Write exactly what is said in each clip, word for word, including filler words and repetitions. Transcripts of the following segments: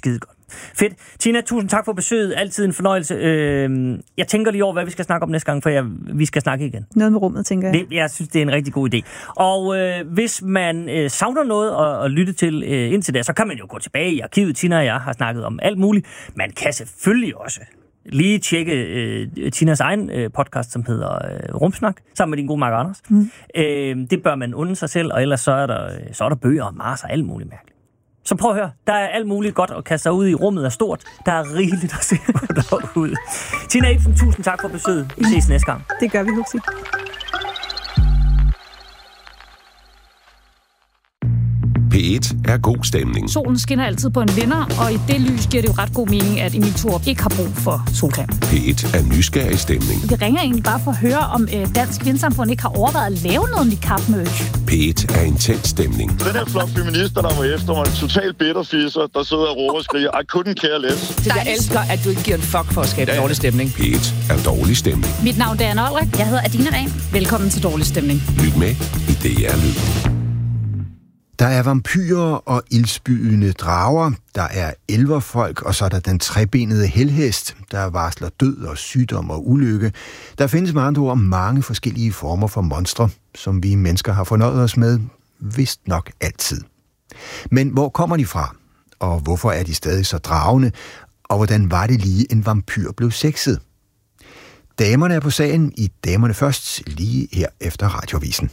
skide godt. Fedt. Tina, tusind tak for besøget. Altid en fornøjelse. Øh, jeg tænker lige over, hvad vi skal snakke om næste gang, for jeg, vi skal snakke igen. Noget med rummet, tænker jeg. Det, jeg synes, det er en rigtig god idé. Og øh, hvis man øh, savner noget at, at lytte til øh, indtil det, så kan man jo gå tilbage i arkivet. Tina og jeg har snakket om alt muligt. Man kan selvfølgelig også lige tjekke øh, Tinas egen øh, podcast, som hedder øh, Rumsnak, sammen med din gode Mark Anders. Mm. Øh, det bør man unde sig selv, og ellers så er der, så er der bøger og Mars og alt muligt mærkeligt. Så prøv at høre, der er alt muligt godt at kaste sig ud i. Rummet er stort. Der er rigeligt at se på derude. Tina Ibsen, tusind tak for besøget. Vi ses næste gang. Det gør vi, Huxi. P et er god stemning. Solen skinner altid på en vinder, og i det lys giver det jo ret god mening, at Emil Thorup ikke har brug for solcreme. P et er nysgerrig stemning. Vi ringer egentlig bare for at høre, om øh, Dansk Vindsamfund ikke har overvejet at lave noget niqab-merch. P et er intens stemning. Den her flok feminister, der var efter mig, en total bitterfisser, der sidder og råber og skriger, I couldn't care less. Det jeg elsker, at du ikke giver en fuck for at skabe ja. dårlig stemning. P et er dårlig stemning. Mit navn er Anne Olrik. Jeg hedder Adina Rehn. Velkommen til Dårlig Stemning. Lyt med i D R Lyd. Der er vampyrer og ildspydende drager, der er elverfolk, og så er der den trebenede helhest, der varsler død og sygdom og ulykke. Der findes med andre ord mange forskellige former for monstre, som vi mennesker har fornøjet os med, vist nok altid. Men hvor kommer de fra? Og hvorfor er de stadig så dragende? Og hvordan var det lige, en vampyr blev sexet? Damerne er på sagen i Damerne Først, lige her efter Radioavisen.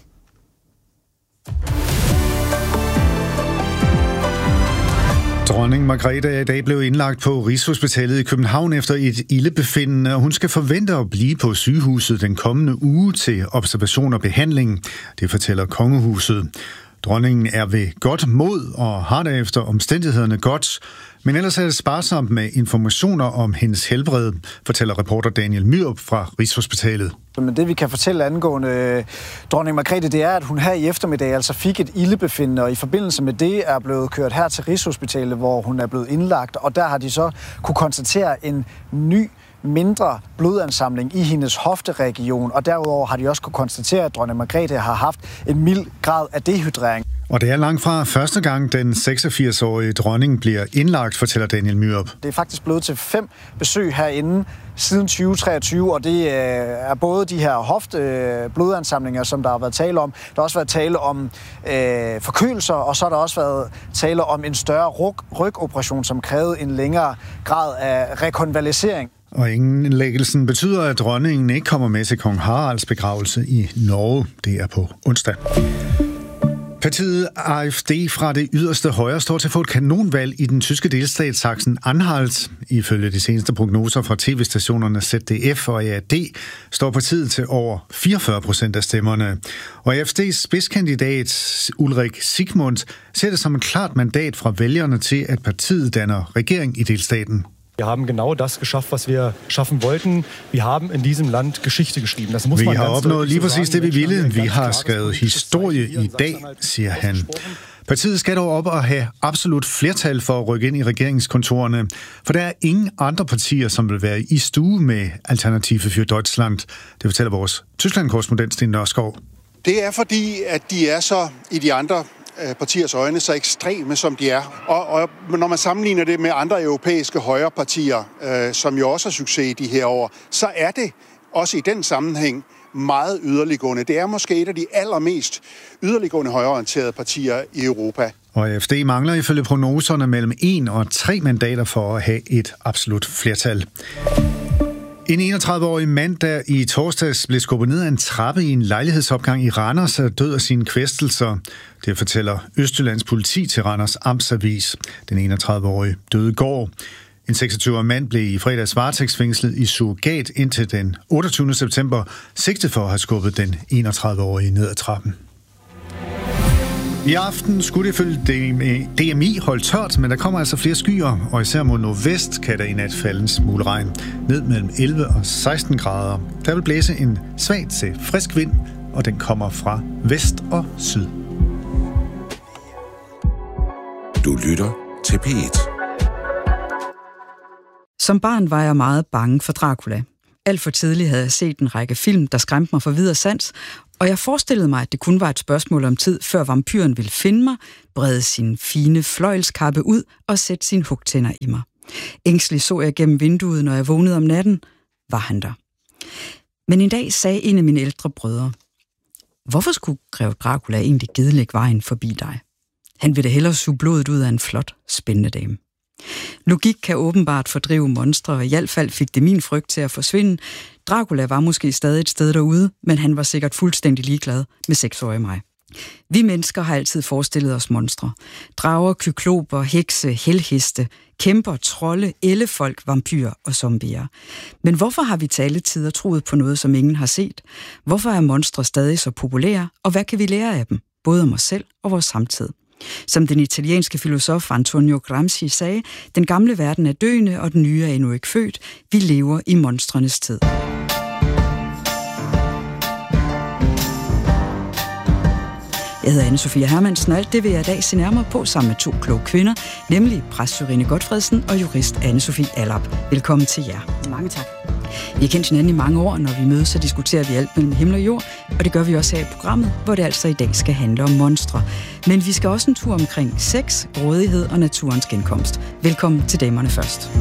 Dronning Margrethe er i dag blevet indlagt på Rigshospitalet i København efter et ildebefindende, og hun skal forvente at blive på sygehuset den kommende uge til observation og behandling. Det fortæller kongehuset. Dronningen er ved godt mod og har derefter omstændighederne godt, men ellers er det sparsomt med informationer om hendes helbred, fortæller reporter Daniel Myrup fra Rigshospitalet. Men det vi kan fortælle angående dronning Margrethe, det er, at hun her i eftermiddag altså fik et ildebefindende, og i forbindelse med det er blevet kørt her til Rigshospitalet, hvor hun er blevet indlagt, og der har de så kunne konstatere en ny mindre blodansamling i hendes hofteregion, og derudover har de også kunne konstatere, at dronning Margrethe har haft en mild grad af dehydrering. Og det er langt fra første gang, den seksogfirs-årige dronning bliver indlagt, fortæller Daniel Myrup. Det er faktisk blevet til fem besøg herinde siden tyve treogtyve, og det er både de her hofteblodansamlinger, som der har været tale om. Der har også været tale om øh, forkølelser, og så har der også været tale om en større ryg, rygoperation, som krævede en længere grad af rekonvalesering. Og indlæggelsen betyder, at dronningen ikke kommer med til kong Haralds begravelse i Norge. Det er på onsdag. Partiet A F D fra det yderste højre står til at få et kanonvalg i den tyske delstat Sachsen-Anhalt. Ifølge de seneste prognoser fra tv-stationerne Z D F og A R D står partiet til over fireogfyrre procent af stemmerne. Og A F D's spidskandidat Ulrik Sigmund ser det som et klart mandat fra vælgerne til, at partiet danner regering i delstaten. Wir haben genau das geschafft, was wir schaffen wollten. Wir haben in diesem Land Geschichte geschrieben. Das muss vi man har ganz opnået lige præcis det, vi ville. Vi har klart skrevet historie i dag, siger han. Partiet skal dog op og have absolut flertal for at rykke ind i regeringskontorerne, for der er ingen andre partier, som vil være i stue med Alternative für Deutschland. Det fortæller vores Tyskland-korrespondent Sten Nørskov. Det er fordi, at de er så i de andre partiers øjne så ekstreme, som de er. Og, og når man sammenligner det med andre europæiske højrepartier, øh, som jo også har succes i de her år, så er det også i den sammenhæng meget yderliggående. Det er måske et af de allermest yderliggående højreorienterede partier i Europa. Og A F D mangler ifølge prognoserne mellem en og tre mandater for at have et absolut flertal. En enogtredive-årig mand, der i torsdags blev skubbet ned af en trappe i en lejlighedsopgang i Randers, er død af sine kvæstelser. Det fortæller Østjyllands politi til Randers Amtsavis. Den enogtredive-årige døde i går. En seksogtyve-årig mand blev i fredags varetægtsfængslet i surrogat indtil den otteogtyvende september, sigtet for at have skubbet den enogtredive-årige ned ad trappen. I aften skulle det følge D M I holde tørt, men der kommer altså flere skyer, og især mod nordvest kan der i nat falde en smule regn. Ned mellem elleve og seksten grader. Der vil blæse en svag til frisk vind, og den kommer fra vest og syd. Du lytter til P et. Som barn var jeg meget bange for Dracula. Alt for tidligt havde jeg set en række film, der skræmte mig for videre sans, Og jeg forestillede mig, at det kun var et spørgsmål om tid, før vampyren ville finde mig, brede sin fine fløjlskappe ud og sætte sine hugtænder i mig. Ængstelig så jeg gennem vinduet, når jeg vågnede om natten. Var han der? Men en dag sagde en af mine ældre brødre, hvorfor skulle Grev Dracula egentlig gidelægge vejen forbi dig? Han ville da hellere suge blodet ud af en flot, spændende dame. Logik kan åbenbart fordrive monstre, og i hvert fald fik det min frygt til at forsvinde. Dracula var måske stadig et sted derude, men han var sikkert fuldstændig ligeglad med seksårige mig. Vi mennesker har altid forestillet os monstre. Drager, kykloper, hekse, helheste, kæmper, trolde, ellefolk, vampyrer og zombier. Men hvorfor har vi til alle tider troet på noget, som ingen har set? Hvorfor er monstre stadig så populære, og hvad kan vi lære af dem? Både om os selv og vores samtid. Som den italienske filosof Antonio Gramsci sagde, den gamle verden er døende, og den nye er endnu ikke født. Vi lever i monstrenes tid. Jeg hedder Anne-Sophie Hermansen, og alt det vil jeg i dag se nærmere på sammen med to kloge kvinder, nemlig præst Sørine Gotfredsen og jurist Anne-Sophie Allap. Velkommen til jer. Mange tak. Vi har kendt hinanden i mange år, når vi mødes, så diskuterer vi alt mellem himmel og jord, og det gør vi også her i programmet, hvor det altså i dag skal handle om monstre. Men vi skal også en tur omkring sex, grådighed og naturens genkomst. Velkommen til damerne først.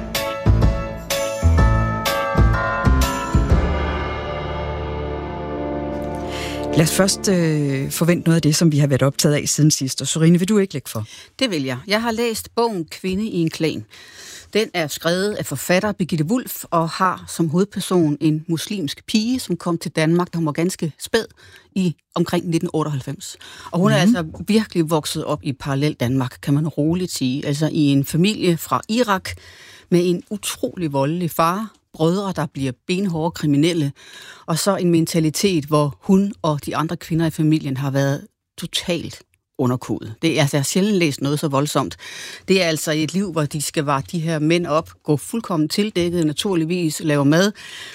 Lad os først øh, forvente noget af det, som vi har været optaget af siden sidst. Og Sørine, vil du ikke lægge for? Det vil jeg. Jeg har læst bogen Kvinde i en klan. Den er skrevet af forfatter Birgitte Wulff og har som hovedperson en muslimsk pige, som kom til Danmark, da hun var ganske spæd i omkring nitten otteoghalvfems. Og hun mm-hmm. er altså virkelig vokset op i parallel Danmark, kan man roligt sige. Altså i en familie fra Irak med en utrolig voldelig far, brødre, der bliver benhårde kriminelle, og så en mentalitet, hvor hun og de andre kvinder i familien har været totalt underkodet. Det er, altså, jeg har sjældent læst noget så voldsomt. Det er altså et liv, hvor de skal vare de her mænd op, gå fuldkommen tildækket, naturligvis, lave mad,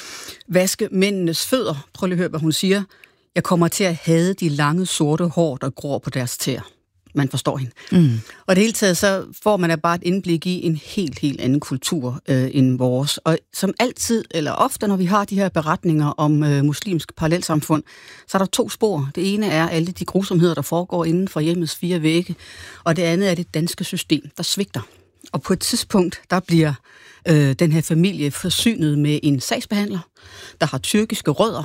vaske mændenes fødder. Prøv lige at høre, hvad hun siger. Jeg kommer til at hade de lange, sorte hår, der gror på deres tæer. Man forstår hende. Mm. Og det hele taget, så får man da bare et indblik i en helt, helt anden kultur øh, end vores. Og som altid, eller ofte, når vi har de her beretninger om øh, muslimsk parallelsamfund, så er der to spor. Det ene er alle de grusomheder, der foregår inden for hjemmets fire vægge, og det andet er det danske system, der svigter. Og på et tidspunkt, der bliver øh, den her familie forsynet med en sagsbehandler, der har tyrkiske rødder,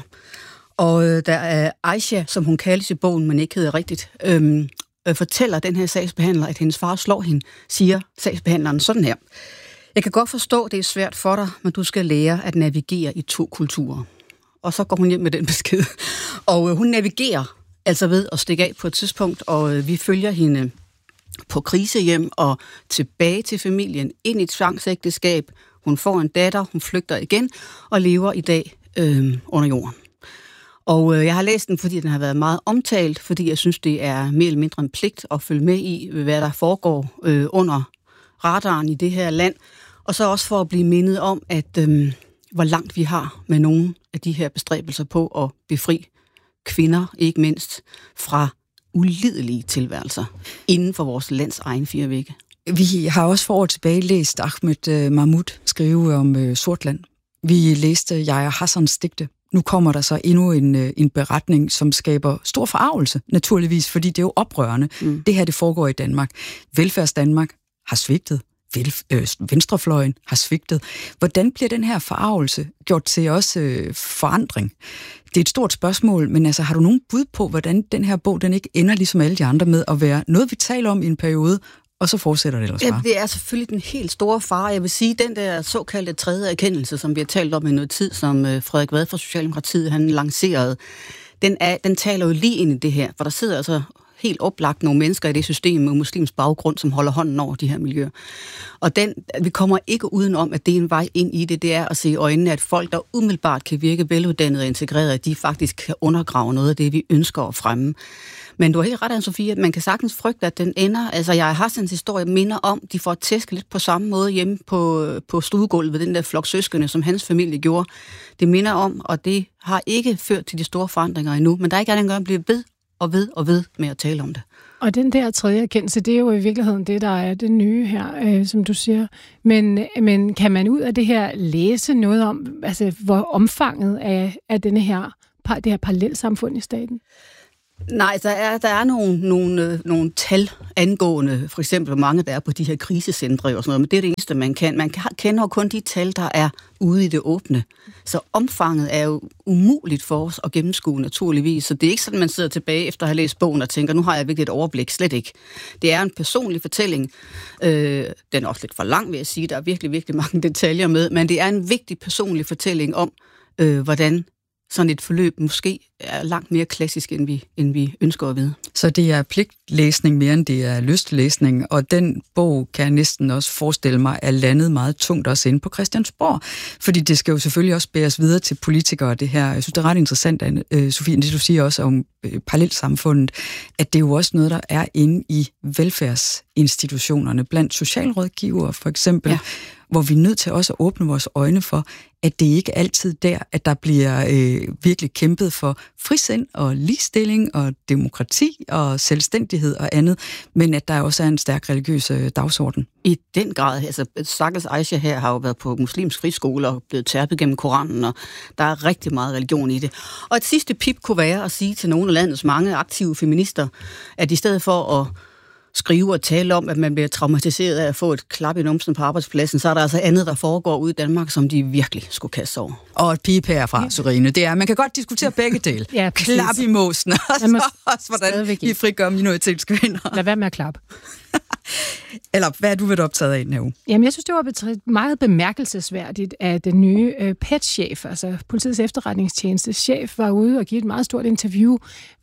og øh, der er Aisha, som hun kaldes i bogen, men ikke hedder rigtigt, øh, fortæller den her sagsbehandler, at hendes far slår hende, siger sagsbehandleren sådan her. Jeg kan godt forstå, at det er svært for dig, men du skal lære at navigere i to kulturer. Og så går hun hjem med den besked. Og øh, hun navigerer altså ved at stikke af på et tidspunkt, og øh, vi følger hende på krisehjem og tilbage til familien, ind i et tvangsægteskab. Hun får en datter, hun flygter igen og lever i dag øh, under jorden. Og øh, jeg har læst den, fordi den har været meget omtalt, fordi jeg synes, det er mere eller mindre en pligt at følge med i, hvad der foregår øh, under radaren i det her land. Og så også for at blive mindet om, at øh, hvor langt vi har med nogle af de her bestræbelser på at befri kvinder, ikke mindst, fra ulidelige tilværelser inden for vores lands egen fire vægge. Vi har også for år tilbage læst Ahmed Mahmoud skrive om øh, Sortland. Vi læste Yahya Hassans digte. Nu kommer der så endnu en, en beretning, som skaber stor forargelse, naturligvis, fordi det er jo oprørende. Mm. Det her, det foregår i Danmark. Velfærdsdanmark har svigtet. Velf- øh, venstrefløjen har svigtet. Hvordan bliver den her forargelse gjort til også øh, forandring? Det er et stort spørgsmål, men altså, har du nogen bud på, hvordan den her bog, den ikke ender ligesom alle de andre med at være noget, vi taler om i en periode, og så fortsætter det ellers bare? Ja, det er selvfølgelig den helt store fare. Jeg vil sige, den der såkaldte tredje erkendelse, som vi har talt om i noget tid, som Frederik Vad fra Socialdemokratiet, han lancerede, den, er, den taler jo lige ind i det her, for der sidder altså helt oplagt nogle mennesker i det system med muslims baggrund, som holder hånden over de her miljøer. Og den, vi kommer ikke udenom, at det er en vej ind i det, det er at se i øjnene, at folk, der umiddelbart kan virke veluddannede og integrerede, at de faktisk kan undergrave noget af det, vi ønsker at fremme. Men du har helt ret, Anne-Sophie, at man kan sagtens frygte, at den ender. Altså, jeg har sådan en historie, minder om, de får tæsk lidt på samme måde hjemme på, på stuegulvet, den der flok søskende, som hans familie gjorde. Det minder om, og det har ikke ført til de store forandringer endnu, men der er ikke andet at blive ved og ved og ved med at tale om det. Og den der tredje erkendelse, det er jo i virkeligheden det, der er det nye her, øh, som du siger. Men, men kan man ud af det her læse noget om, altså, hvor omfanget af, af denne her det her parallelsamfund i staten? Nej, der er, der er nogle, nogle, nogle tal angående, for eksempel hvor mange der er på de her krisecentre og sådan noget, men det er det eneste, man kan. Man kender jo kun de tal, der er ude i det åbne. Så omfanget er jo umuligt for os at gennemskue, naturligvis. Så det er ikke sådan, man sidder tilbage efter at have læst bogen og tænker, nu har jeg virkelig et overblik. Slet ikke. Det er en personlig fortælling. Øh, den er også lidt for lang, vil jeg sige. Der er virkelig, virkelig mange detaljer med, men det er en vigtig personlig fortælling om, øh, hvordan sådan et forløb måske er langt mere klassisk, end vi, end vi ønsker at vide. Så det er pligtlæsning mere, end det er lystlæsning, og den bog kan jeg næsten også forestille mig er landet meget tungt også inde på Christiansborg, fordi det skal jo selvfølgelig også bæres videre til politikere, det her. Jeg synes, det er ret interessant, Anne, Sofie, det du siger også om parallelsamfundet, at det er jo også noget, der er inde i velfærdsinstitutionerne, blandt socialrådgivere for eksempel, ja. Hvor vi er nødt til også at åbne vores øjne for, at det ikke altid der, at der bliver øh, virkelig kæmpet for frisind og ligestilling og demokrati og selvstændighed og andet, men at der også er en stærk religiøs øh, dagsorden. I den grad. Altså, Stakkels Aisha her har jo været på muslimsk friskole og blevet tærpet gennem Koranen, og der er rigtig meget religion i det. Og et sidste pip kunne være at sige til nogle af landets mange aktive feminister, at i stedet for at skrive og tale om, at man bliver traumatiseret af at få et klap i numsen på arbejdspladsen, så er der altså andet, der foregår ude i Danmark, som de virkelig skulle kaste over. Og et pip herfra, Sørine, det er, man kan godt diskutere begge dele. Ja, klap i måsen, og så også, hvordan vi frigør minoritetskvinder. Lad være med at klappe. Eller hvad er du ved optaget af, Nau? Jamen, jeg synes, det var meget bemærkelsesværdigt, at den nye øh, P E T-chef, altså politiets efterretningstjeneste chef, var ude og give et meget stort interview,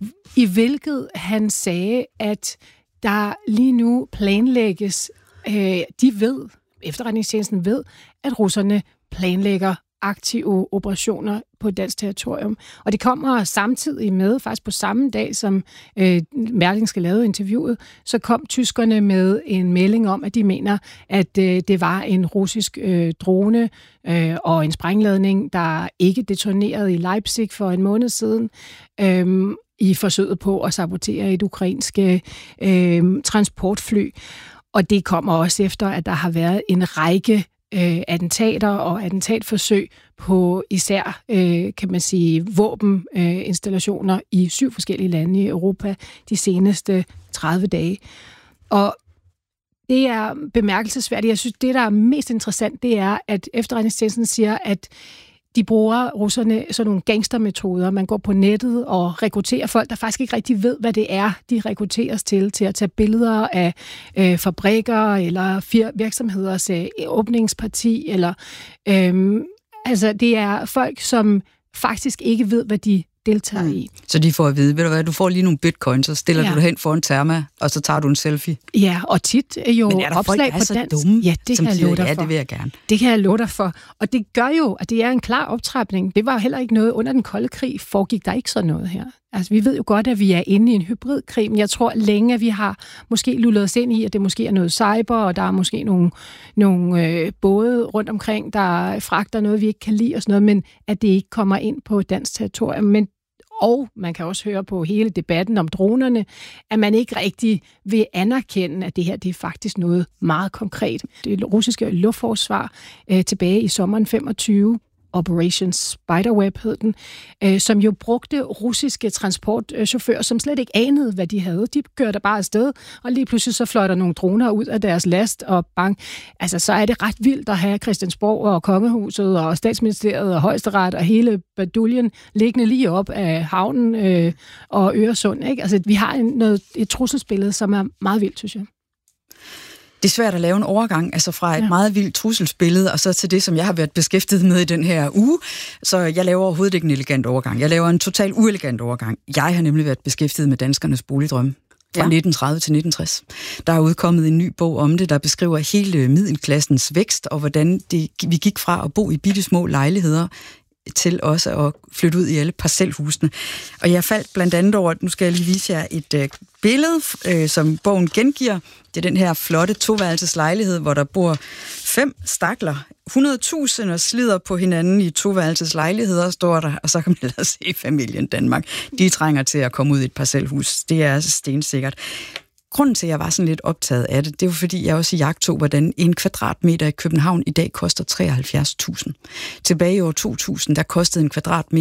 i hvilket han sagde, at der lige nu planlægges, øh, de ved, efterretningstjenesten ved, at russerne planlægger aktive operationer på dansk territorium. Og det kommer samtidig med, faktisk på samme dag, som øh, Berlingske lavede interviewet, så kom tyskerne med en melding om, at de mener, at øh, det var en russisk øh, drone øh, og en sprængladning, der ikke detonerede i Leipzig for en måned siden, øh, i forsøget på at sabotere et ukrainsk øh, transportfly. Og det kommer også efter, at der har været en række øh, attentater og attentatforsøg på især, øh, kan man sige, våbeninstallationer øh, i syv forskellige lande i Europa de seneste tredive dage. Og det er bemærkelsesværdigt. Jeg synes, det, der er mest interessant, det er, at efterretningstjenesten siger, at de bruger russerne sådan nogle gangstermetoder. Man går på nettet og rekrutterer folk, der faktisk ikke rigtig ved, hvad det er, de rekrutteres til, til at tage billeder af øh, fabrikker eller fir- virksomheders øh, åbningsparti. Eller, øh, altså, det er folk, som faktisk ikke ved, hvad de deltager i. Så de får at vide, ved du hvad, du får lige nogle bitcoins, så stiller ja. du dig hen for en terma, og så tager du en selfie. Ja, og tit er jo Men er der opslag folk, der er på så dansk. Dumme, ja, det kan jeg love dig ja, for. det vil jeg gerne. Det kan jeg love dig for. Og det gør jo, at det er en klar optrapning. Det var heller ikke noget under den kolde krig, foregik der ikke sådan noget her. Altså, vi ved jo godt, at vi er inde i en hybridkrig, men jeg tror længe, at vi har måske lullet os ind i, at det måske er noget cyber, og der er måske nogle, nogle øh, både rundt omkring, der fragter noget, vi ikke kan lide og sådan noget, men at det ikke kommer ind på dansk territorium. Men og man kan også høre på hele debatten om dronerne, at man ikke rigtig vil anerkende, at det her det er faktisk noget meget konkret. Det russiske luftforsvar øh, tilbage i sommeren femogtyve, Operation Spiderweb hed den, øh, som jo brugte russiske transportchauffører, som slet ikke anede, hvad de havde. De kørte bare afsted, og lige pludselig så fløj der nogle droner ud af deres last, og bang. Altså, så er det ret vildt at have Christiansborg og Kongehuset og Statsministeriet og Højesteret og hele baduljen liggende lige op af havnen øh, og Øresund. Ikke? Altså, vi har en, noget, et trusselsbillede, som er meget vildt, synes jeg. Det er svært at lave en overgang, altså fra et ja. meget vildt trusselsbillede, og så til det, som jeg har været beskæftiget med i den her uge. Så jeg laver overhovedet ikke en elegant overgang. Jeg laver en total uelegant overgang. Jeg har nemlig været beskæftiget med danskernes boligdrømme fra ja. nitten tredive til nitten tres. Der er udkommet en ny bog om det, der beskriver hele middelklassens vækst, og hvordan det, vi gik fra at bo i bitte små lejligheder til også at flytte ud i alle parcelhusene. Og jeg faldt blandt andet over, nu skal jeg lige vise jer et øh, billede, øh, som bogen gengiver. Det er den her flotte toværelses lejlighed, hvor der bor fem stakler, hundrede tusind og slider på hinanden i toværelses lejligheder, står der, og så kan man ellers se familien Danmark. De trænger til at komme ud i et parcelhus. Det er altså stensikkert. Grunden til, at jeg var sådan lidt optaget af det, det var, fordi jeg også jagtog, hvordan en kvadratmeter i København i dag koster treoghalvfjerds tusind. Tilbage i år to tusind, der kostede en kvadratmeter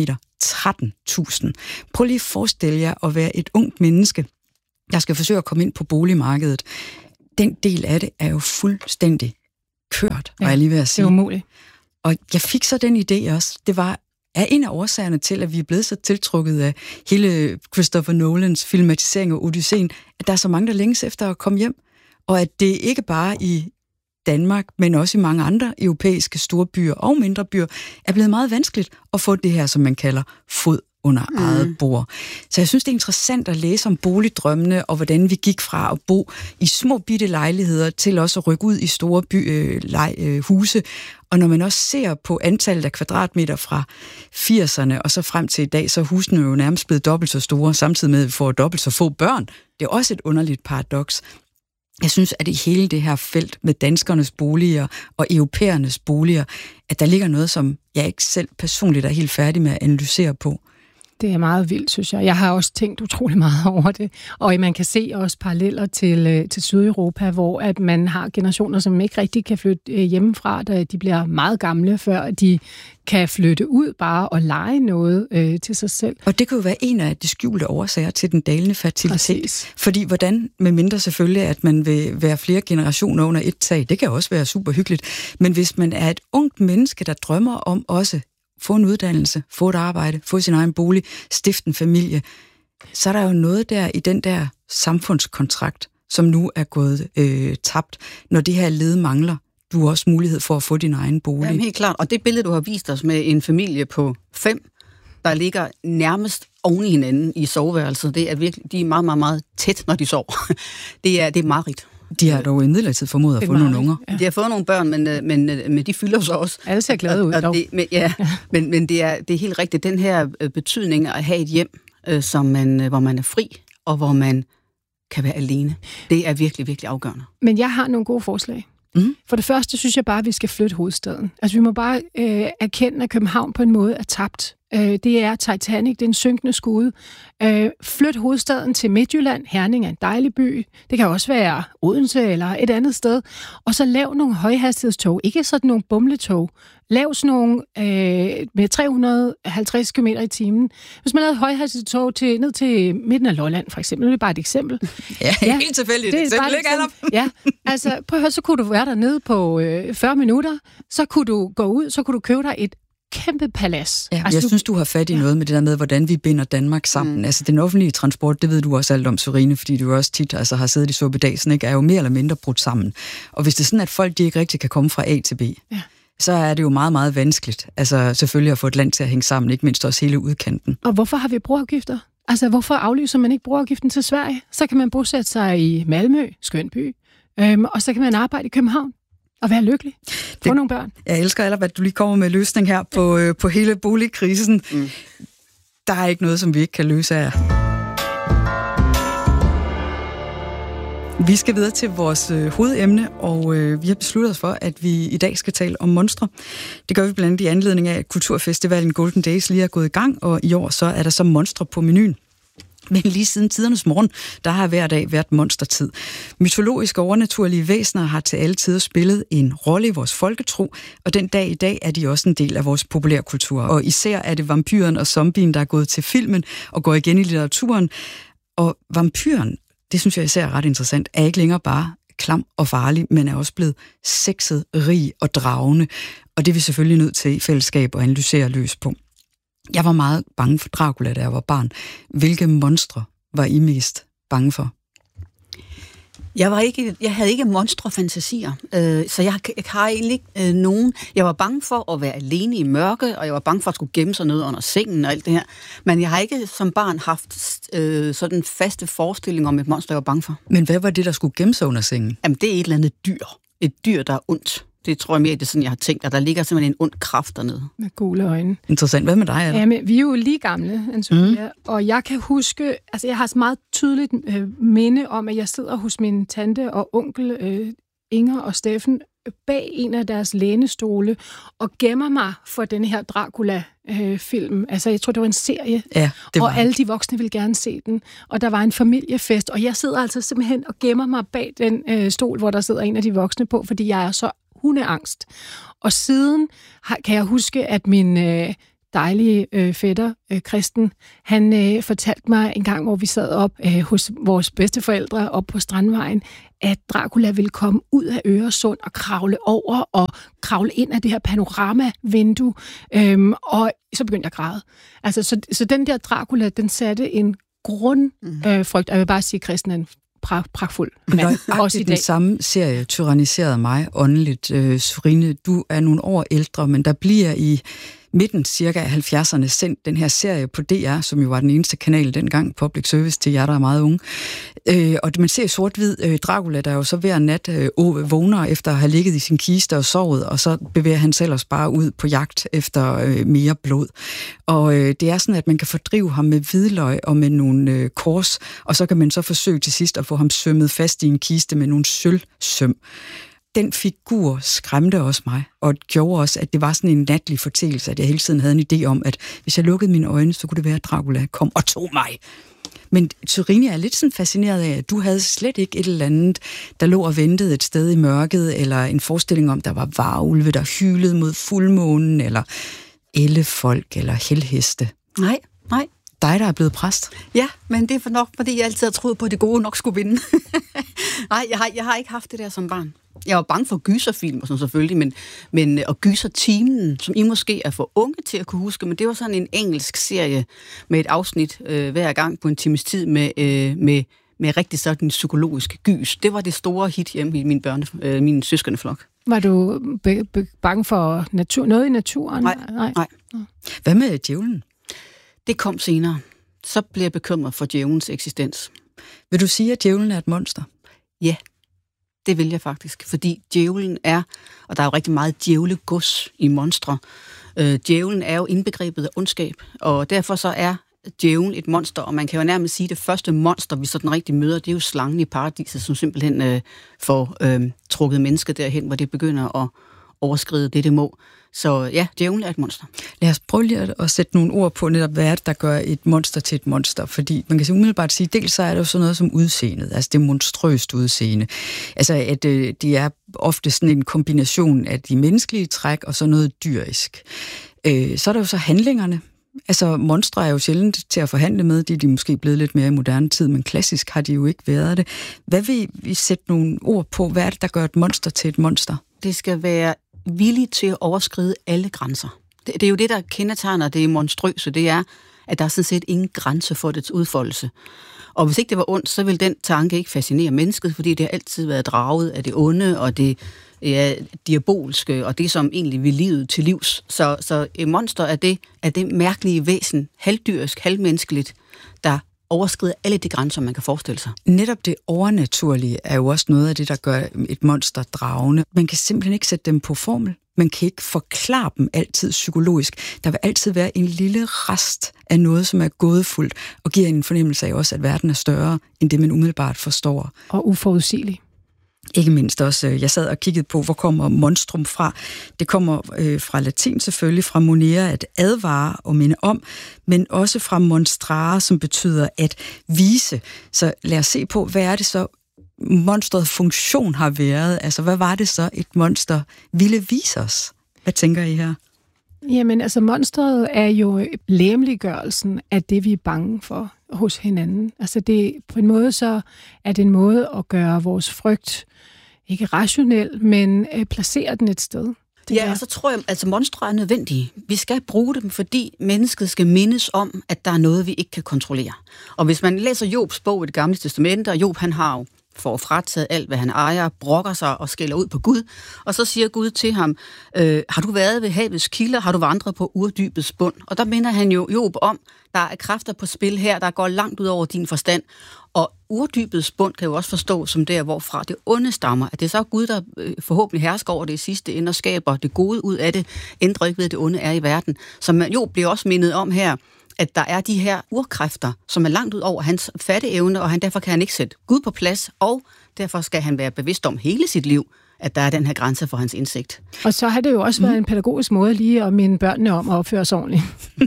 tretten tusind. Prøv lige at forestille jer at være et ungt menneske, der skal forsøge at komme ind på boligmarkedet. Den del af det er jo fuldstændig kørt, ja, var jeg lige ved at sige. Det er umuligt. Og jeg fik så den idé også. Det var er en af årsagerne til, at vi er blevet så tiltrukket af hele Christopher Nolans filmatisering af Odysseen, at der er så mange, der længes efter at komme hjem. Og at det ikke bare i Danmark, men også i mange andre europæiske store byer og mindre byer, er blevet meget vanskeligt at få det her, som man kalder fod under mm. eget bord. Så jeg synes, det er interessant at læse om boligdrømmene, og hvordan vi gik fra at bo i små bitte lejligheder til også at rykke ud i store by, øh, lej, øh, huse. Og når man også ser på antallet af kvadratmeter fra firserne og så frem til i dag, så er husene jo nærmest blevet dobbelt så store, samtidig med, at vi får dobbelt så få børn. Det er også et underligt paradoks. Jeg synes, at i hele det her felt med danskernes boliger og europæernes boliger, at der ligger noget, som jeg ikke selv personligt er helt færdig med at analysere på. Det er meget vildt, synes jeg. Jeg har også tænkt utrolig meget over det. Og man kan se også paralleller til, til Sydeuropa, hvor at man har generationer, som ikke rigtig kan flytte hjemmefra, da de bliver meget gamle, før de kan flytte ud bare og lege noget øh, til sig selv. Og det kan jo være en af de skjulte årsager til den dalende fertilitet. Præcis. Fordi hvordan, med mindre selvfølgelig, at man vil være flere generationer under et tag, det kan også være super hyggeligt. Men hvis man er et ungt menneske, der drømmer om også få en uddannelse, få et arbejde, få sin egen bolig, stifte en familie, så er der jo noget der i den der samfundskontrakt, som nu er gået øh, tabt, når det her led mangler. Du har også mulighed for at få din egen bolig. Jamen, helt klart. Og det billede, du har vist os med en familie på fem, der ligger nærmest oven i hinanden i soveværelset, det er virkelig, de er meget, meget, meget tæt, når de sover. Det er, det er meget. De har dog i midlertid formået at få nogle unger. Ja. De har fået nogle børn, men, men, men de fylder så også. Alle ser glade ud, dog. Det, men, ja, men, men det, er, det er helt rigtigt. Den her betydning at have et hjem, øh, som man, hvor man er fri, og hvor man kan være alene, det er virkelig, virkelig afgørende. Men jeg har nogle gode forslag. Mm. For det første synes jeg bare, at vi skal flytte hovedstaden. Altså vi må bare øh, erkende, at København på en måde er tabt. Øh, det er Titanic, det er en synkende skude. Øh, flyt hovedstaden til Midtjylland. Herning er en dejlig by. Det kan også være Odense eller et andet sted. Og så lav nogle højhastighedstog. Ikke sådan nogle bumletog. Lav sådan nogle øh, med tre hundrede og halvtreds kilometer i timen. Hvis man lavede højhastighedstog til, ned til midten af Lolland, for eksempel. Det er bare et eksempel. Ja, ja, helt tilfældigt. Det er eksempel, bare et eksempel. Ja, altså prøv at høre, så kunne du være dernede på øh, fyrre minutter. Så kunne du gå ud, så kunne du købe dig et kæmpe palads. Ja, altså, jeg du... synes, du har fat i noget med det der med, hvordan vi binder Danmark sammen. Mm. Altså, den offentlige transport, det ved du også alt om, Sørine, fordi du også tit altså, har siddet i suppedagen, ikke, er jo mere eller mindre brudt sammen. Og hvis det er sådan, at folk de ikke rigtig kan komme fra A til B, ja. så er det jo meget, meget vanskeligt. Altså, selvfølgelig at få et land til at hænge sammen, ikke mindst også hele udkanten. Og hvorfor har vi broafgifter? Altså, hvorfor aflyser man ikke broafgiften til Sverige? Så kan man bosætte sig i Malmø, skøn by, øhm, og så kan man arbejde i København. Og være lykkelig. Få det, nogle børn. Jeg elsker allerede, at du lige kommer med løsning her på, øh, på hele boligkrisen. Mm. Der er ikke noget, som vi ikke kan løse af. Vi skal videre til vores øh, hovedemne, og øh, vi har besluttet os for, at vi i dag skal tale om monstre. Det gør vi blandt andet i anledning af, at Kulturfestivalen Golden Days lige er gået i gang, og i år så er der så monstre på menuen. Men lige siden tidernes morgen, der har hver dag været monstertid. Mytologiske overnaturlige væsener har til alle tider spillet en rolle i vores folketro, og den dag i dag er de også en del af vores populærkultur. Og især er det vampyren og zombien, der er gået til filmen og går igen i litteraturen. Og vampyren, det synes jeg især er ret interessant, er ikke længere bare klam og farlig, men er også blevet sexet, rig og dragende. Og det er vi selvfølgelig nødt til i fællesskab at analysere løs på. Jeg var meget bange for Dracula, da jeg var barn. Hvilke monstre var I mest bange for? Jeg var ikke, jeg havde ikke monstrefantasier, øh, så jeg, jeg har egentlig ikke øh, nogen. Jeg var bange for at være alene i mørke, og jeg var bange for at skulle gemme sig ned under sengen og alt det her. Men jeg har ikke som barn haft øh, sådan faste forestillinger om et monster, jeg var bange for. Men hvad var det, der skulle gemme sig under sengen? Jamen, det er et eller andet dyr. Et dyr, der er ondt. Det tror jeg mere, det er sådan, jeg har tænkt, at der ligger simpelthen en ond kraft dernede. Med gule øjne. Interessant. Hvad med dig, Anna? Ja, men vi er jo lige gamle, Antonia, mm. og jeg kan huske, altså jeg har så meget tydeligt øh, minde om, at jeg sidder hos min tante og onkel øh, Inger og Steffen bag en af deres lænestole og gemmer mig for den her Dracula-film. Øh, altså, jeg tror, det var en serie, ja, det var. Og alle de voksne ville gerne se den. Og der var en familiefest, og jeg sidder altså simpelthen og gemmer mig bag den øh, stol, hvor der sidder en af de voksne på, fordi jeg er så hundeangst. Og siden har, kan jeg huske, at min øh, dejlige øh, fætter, øh, Kristen, han øh, fortalte mig en gang, hvor vi sad op øh, hos vores bedsteforældre op på Strandvejen, at Dracula ville komme ud af Øresund og kravle over og kravle ind af det her panoramavindue, øhm, og så begyndte jeg at græde. Altså, så, så den der Dracula, den satte en grundfrygt, øh, jeg vil bare sige, at Kristen er en pra- pragtfuld mand, også i dag. Den samme serie tyranniserede mig åndeligt. Øh, Sørine, du er nogle år ældre, men der bliver i midten cirka af halvfjerdserne sendt den her serie på D R, som jo var den eneste kanal dengang, public service til jer, der er meget unge. Øh, og man ser sort-hvid øh, Dracula, der jo så hver nat øh, vågner efter at have ligget i sin kiste og sovet, og så bevæger han selv os bare ud på jagt efter øh, mere blod. Og øh, det er sådan, at man kan fordrive ham med hvidløg og med nogle øh, kors, og så kan man så forsøge til sidst at få ham sømmet fast i en kiste med nogle sølvsøm. Den figur skræmte også mig, og gjorde også, at det var sådan en natlig fortælelse, at jeg hele tiden havde en idé om, at hvis jeg lukkede mine øjne, så kunne det være, at Dracula kom og tog mig. Men Sørine er lidt sådan fascineret af, at du havde slet ikke et eller andet, der lå og ventede et sted i mørket, eller en forestilling om, der var varulve, der hylede mod fuldmånen, eller ellefolk, eller helheste. Nej, nej. Dig, der er blevet præst. Ja, men det er for nok, fordi jeg altid har troet på, at det gode nok skulle vinde. Nej, jeg har, jeg har ikke haft det der som barn. Jeg var bange for gyserfilm og sådan selvfølgelig, men, men og gysertimen, som I måske er for unge til at kunne huske, men det var sådan en engelsk serie med et afsnit øh, hver gang på en times tid med, øh, med, med rigtig sådan en psykologisk gys. Det var det store hit hjemme i min, børne, øh, min søskendeflok. Var du be- be- bange for natur, noget i naturen? Nej, nej. nej. Hvad med djævlen? Det kom senere. Så blev jeg bekymret for djævelens eksistens. Vil du sige, at djævlen er et monster? Ja, det vil jeg faktisk. Fordi djævlen er, og der er jo rigtig meget djævlegods i monstre. Øh, djævlen er jo indbegrebet af ondskab, og derfor så er djævlen et monster, og man kan jo nærmest sige, at det første monster, vi sådan rigtig møder, det er jo slangen i paradiset, som simpelthen øh, får øh, trukket mennesket derhen, hvor det begynder at overskride det, det må. Så ja, djævlen er et monster. Lad os prøve lige at, at sætte nogle ord på netop, hvad er det, der gør et monster til et monster? Fordi man kan så umiddelbart sige, dels så er det jo sådan noget som udseendet, altså det monstrøst udseende. Altså at øh, det er ofte sådan en kombination af de menneskelige træk og så noget dyrisk. Øh, så er der jo så handlingerne. Altså monstre er jo sjældent til at forhandle med, de er de måske blevet lidt mere i moderne tid, men klassisk har de jo ikke været det. Hvad vil vi sætte nogle ord på? Hvad er det, der gør et monster til et monster? Det skal være villig til at overskride alle grænser. Det, det er jo det, der kendetegner det monstrøse, det er, at der er sådan set ingen grænse for dets udfoldelse. Og hvis ikke det var ondt, så vil den tanke ikke fascinere mennesket, fordi det har altid været draget af det onde, og det ja, diabolske, og det som egentlig vil livet til livs. Så, så et monster er det, er det mærkelige væsen, halvdyrisk, halvmenneskeligt, der overskride alle de grænser, man kan forestille sig. Netop det overnaturlige er jo også noget af det, der gør et monster dragende. Man kan simpelthen ikke sætte dem på formel. Man kan ikke forklare dem altid psykologisk. Der vil altid være en lille rest af noget, som er gådefuldt, og giver en fornemmelse af også, at verden er større, end det man umiddelbart forstår. Og uforudsigelig. Ikke mindst også, jeg sad og kiggede på, hvor kommer monstrum fra. Det kommer øh, fra latin selvfølgelig, fra monere, at advare og minde om, men også fra monstrare, som betyder at vise. Så lad os se på, hvad er det så, monsterets funktion har været? Altså, hvad var det så, et monster ville vise os? Hvad tænker I her? Jamen, altså, monstret er jo læmeliggørelsen af det, vi er bange for hos hinanden. Altså, det, på en måde så er det en måde at gøre vores frygt ikke rationel, men øh, placere den et sted. Det ja, og så tror jeg, at altså, monstre er nødvendige. Vi skal bruge dem, fordi mennesket skal mindes om, at der er noget, vi ikke kan kontrollere. Og hvis man læser Jobs bog i Det Gamle Testamente, og Job han har jo får frataget alt, hvad han ejer, brokker sig og skælder ud på Gud. Og så siger Gud til ham, øh, har du været ved havets kilder, har du vandret på urdybets bund? Og der minder han jo Job om, der er kræfter på spil her, der går langt ud over din forstand. Og urdybets bund kan jo også forstå som der, hvorfra det onde stammer. At det er så Gud, der øh, forhåbentlig hersker over det sidste ende og skaber det gode ud af det, ændrer ikke ved, at det onde er i verden. Så man jo bliver også mindet om her, at der er de her urkræfter, som er langt ud over hans fatteevne, og han derfor kan han ikke sætte Gud på plads, og derfor skal han være bevidst om hele sit liv, at der er den her grænse for hans indsigt. Og så har det jo også været mm. en pædagogisk måde lige at minde børnene om at opføre sig ordentligt.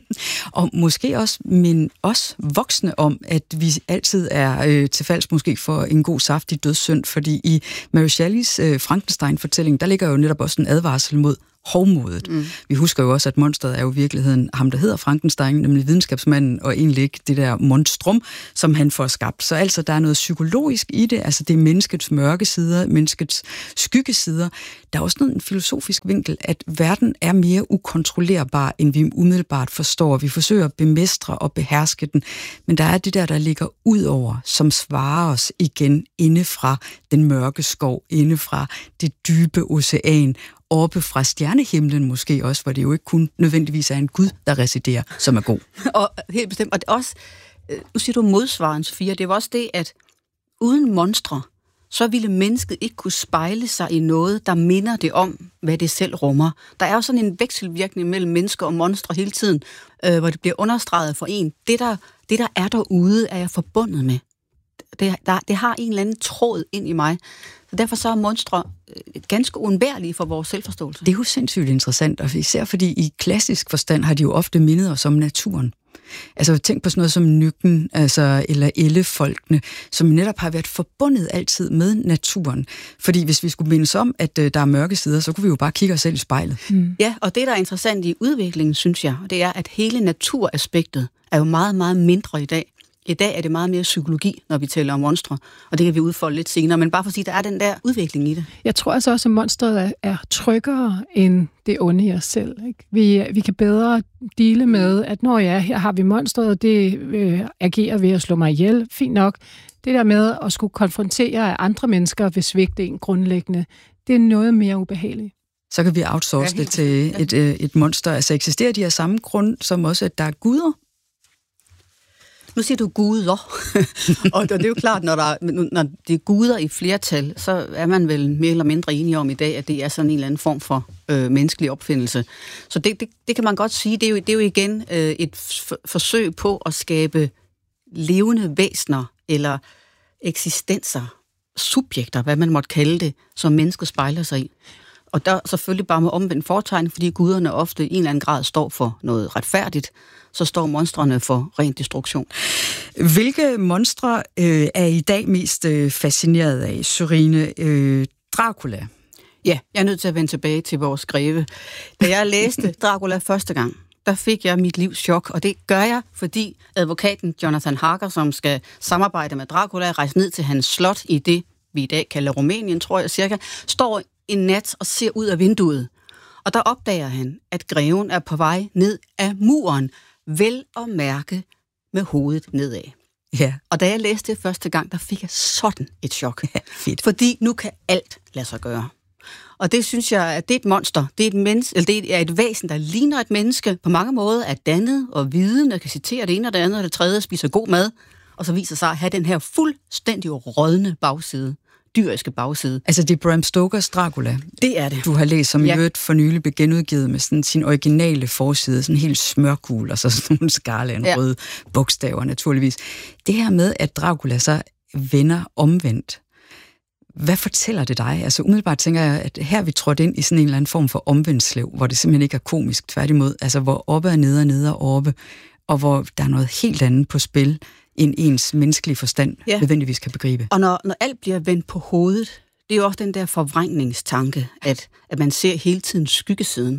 Og måske også minde os voksne om, at vi altid er øh, til falds måske for en god saftig dødssynd, fordi i Mary Shelleys øh, Frankenstein-fortælling, der ligger jo netop også en advarsel mod hovmodet. Mm. Vi husker jo også, at monstret er jo i virkeligheden ham, der hedder Frankenstein, nemlig videnskabsmanden, og egentlig ikke det der monstrum, som han får skabt. Så altså, der er noget psykologisk i det, altså det er menneskets mørke sider, menneskets skyggesider. Der er også noget en filosofisk vinkel, at verden er mere ukontrollerbar, end vi umiddelbart forstår. Vi forsøger at bemestre og beherske den, men der er det der, der ligger ud over, som svarer os igen indefra den mørke skov, indefra det dybe ocean, oppe fra stjernehimlen måske også, hvor det jo ikke kun nødvendigvis er en gud, der residerer, som er god. Og helt bestemt. Og det også, nu siger du modsvaren, Sofia, det var også det, at uden monstre, så ville mennesket ikke kunne spejle sig i noget, der minder det om, hvad det selv rummer. Der er jo sådan en vekselvirkning mellem mennesker og monstre hele tiden, øh, hvor det bliver understreget for en. Det der, det, der er derude, er jeg forbundet med. Det, der, det har en eller anden tråd ind i mig. Så derfor så er monstre ganske uundværlige for vores selvforståelse. Det er jo sindssygt interessant, og især fordi i klassisk forstand har de jo ofte mindet os om naturen. Altså tænk på sådan noget som Nyggen, altså, eller ellefolkene, som netop har været forbundet altid med naturen. Fordi hvis vi skulle mindes om, at uh, der er mørke sider, så kunne vi jo bare kigge os selv i spejlet. Mm. Ja, og det, der er interessant i udviklingen, synes jeg, det er, at hele naturaspektet er jo meget, meget mindre i dag. I dag er det meget mere psykologi, når vi taler om monstre, og det kan vi udfolde lidt senere, men bare for at sige, der er den der udvikling i det. Jeg tror altså også, at monstret er, er tryggere end det onde i os selv. Ikke? Vi, vi kan bedre dele med, at når ja, her har vi monstret, og det øh, agerer ved at slå mig ihjel. Fint nok. Det der med at skulle konfrontere andre mennesker ved svigte en grundlæggende, det er noget mere ubehageligt. Så kan vi outsource ja, det til et, øh, et monster. Altså eksisterer de af samme grund som også, at der er guder? Nu siger du guder, og det er jo klart, når, der, når det er guder i flertal, så er man vel mere eller mindre enige om i dag, at det er sådan en eller anden form for øh, menneskelig opfindelse. Så det, det, det kan man godt sige, det er jo, det er jo igen øh, et f- forsøg på at skabe levende væsener eller eksistenser, subjekter, hvad man måtte kalde det, som mennesket spejler sig i. Og der selvfølgelig bare med omvendt fortegn, fordi guderne ofte i en eller anden grad står for noget retfærdigt, så står monstrene for ren destruktion. Hvilke monstre øh, er I dag mest øh, fascineret af, Sørine? Øh, Dracula? Ja, jeg er nødt til at vende tilbage til vores greve. Da jeg læste Dracula første gang, der fik jeg mit livs chok, og det gør jeg, fordi advokaten Jonathan Harker, som skal samarbejde med Dracula, rejse ned til hans slot i det, vi i dag kalder Rumænien, tror jeg cirka, står en nat og ser ud af vinduet. Og der opdager han, at greven er på vej ned af muren, vel at mærke med hovedet nedad. Ja. Og da jeg læste det første gang, der fik jeg sådan et chok. Ja, fedt. Fordi nu kan alt lade sig gøre. Og det synes jeg, at det er et monster. Det er et, menneske, eller det er et væsen, der ligner et menneske. På mange måder er dannet og viden, og kan citere det ene og det andet og det tredje, spiser god mad, og så viser sig at have den her fuldstændig rådne bagside. Dyriske bagside. Altså det er Bram Stokers Dracula. Det er det. Du har læst, som ja. i øvrigt for nylig blev genudgivet med sådan sin originale forside, sådan helt smørgul, og så sådan nogle skarlande ja. røde bogstaver naturligvis. Det her med, at Dracula så vender omvendt. Hvad fortæller det dig? Altså umiddelbart tænker jeg, at her vi trådt ind i sådan en eller anden form for omvendtslev, hvor det simpelthen ikke er komisk, tværtimod. Altså hvor oppe er nede og nede og oppe, og hvor der er noget helt andet på spil, end ens menneskelige forstand ja. nødvendigvis kan begribe. Og når, når alt bliver vendt på hovedet, det er jo også den der forvrængningstanke, at, at man ser hele tiden skyggesiden.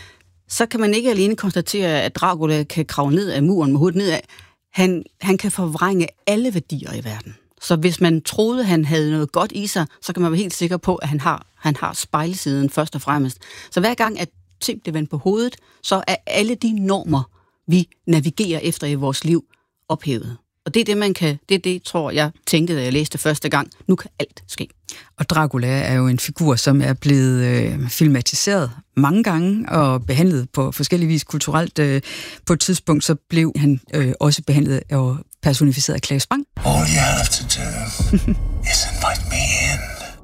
Så kan man ikke alene konstatere, at Dracula kan kravle ned af muren med hovedet nedad. Han, han kan forvrænge alle værdier i verden. Så hvis man troede, han havde noget godt i sig, så kan man være helt sikker på, at han har, han har spejlsiden først og fremmest. Så hver gang, at ting bliver vendt på hovedet, så er alle de normer, vi navigerer efter i vores liv, ophævet. Og det er det, man kan, det er det, tror jeg, tænkte, da jeg læste første gang. Nu kan alt ske. Og Dracula er jo en figur, som er blevet øh, filmatiseret mange gange og behandlet på forskellige vis kulturelt. Øh, på et tidspunkt så blev han øh, også behandlet og personificeret af Claes Bang. All you have to do is invite me in.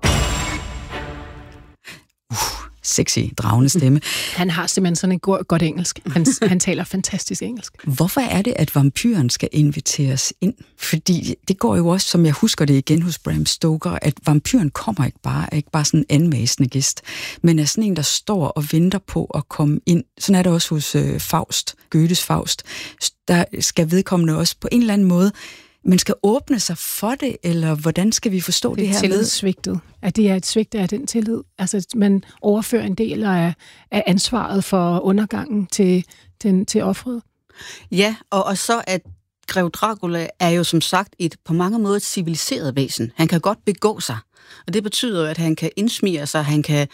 Uh. Sexy, dragende stemme. Han har simpelthen sådan et godt engelsk. Han, han taler fantastisk engelsk. Hvorfor er det, at vampyren skal inviteres ind? Fordi det går jo også, som jeg husker det igen hos Bram Stoker, at vampyren kommer ikke bare, er ikke bare sådan en anmæsende gæst, men er sådan en, der står og venter på at komme ind. Sådan er det også hos øh, Faust, Goethes Faust. Der skal vedkommende også på en eller anden måde man skal åbne sig for det, eller hvordan skal vi forstå det, det her med? Tillidssvigtet. At det er et svigt af den tillid. Altså, man overfører en del af, af ansvaret for undergangen til, til, til offeret. Ja, og, og så at Grev Dracula er jo som sagt et på mange måder et civiliseret væsen. Han kan godt begå sig, og det betyder jo, at han kan indsmire sig, han kan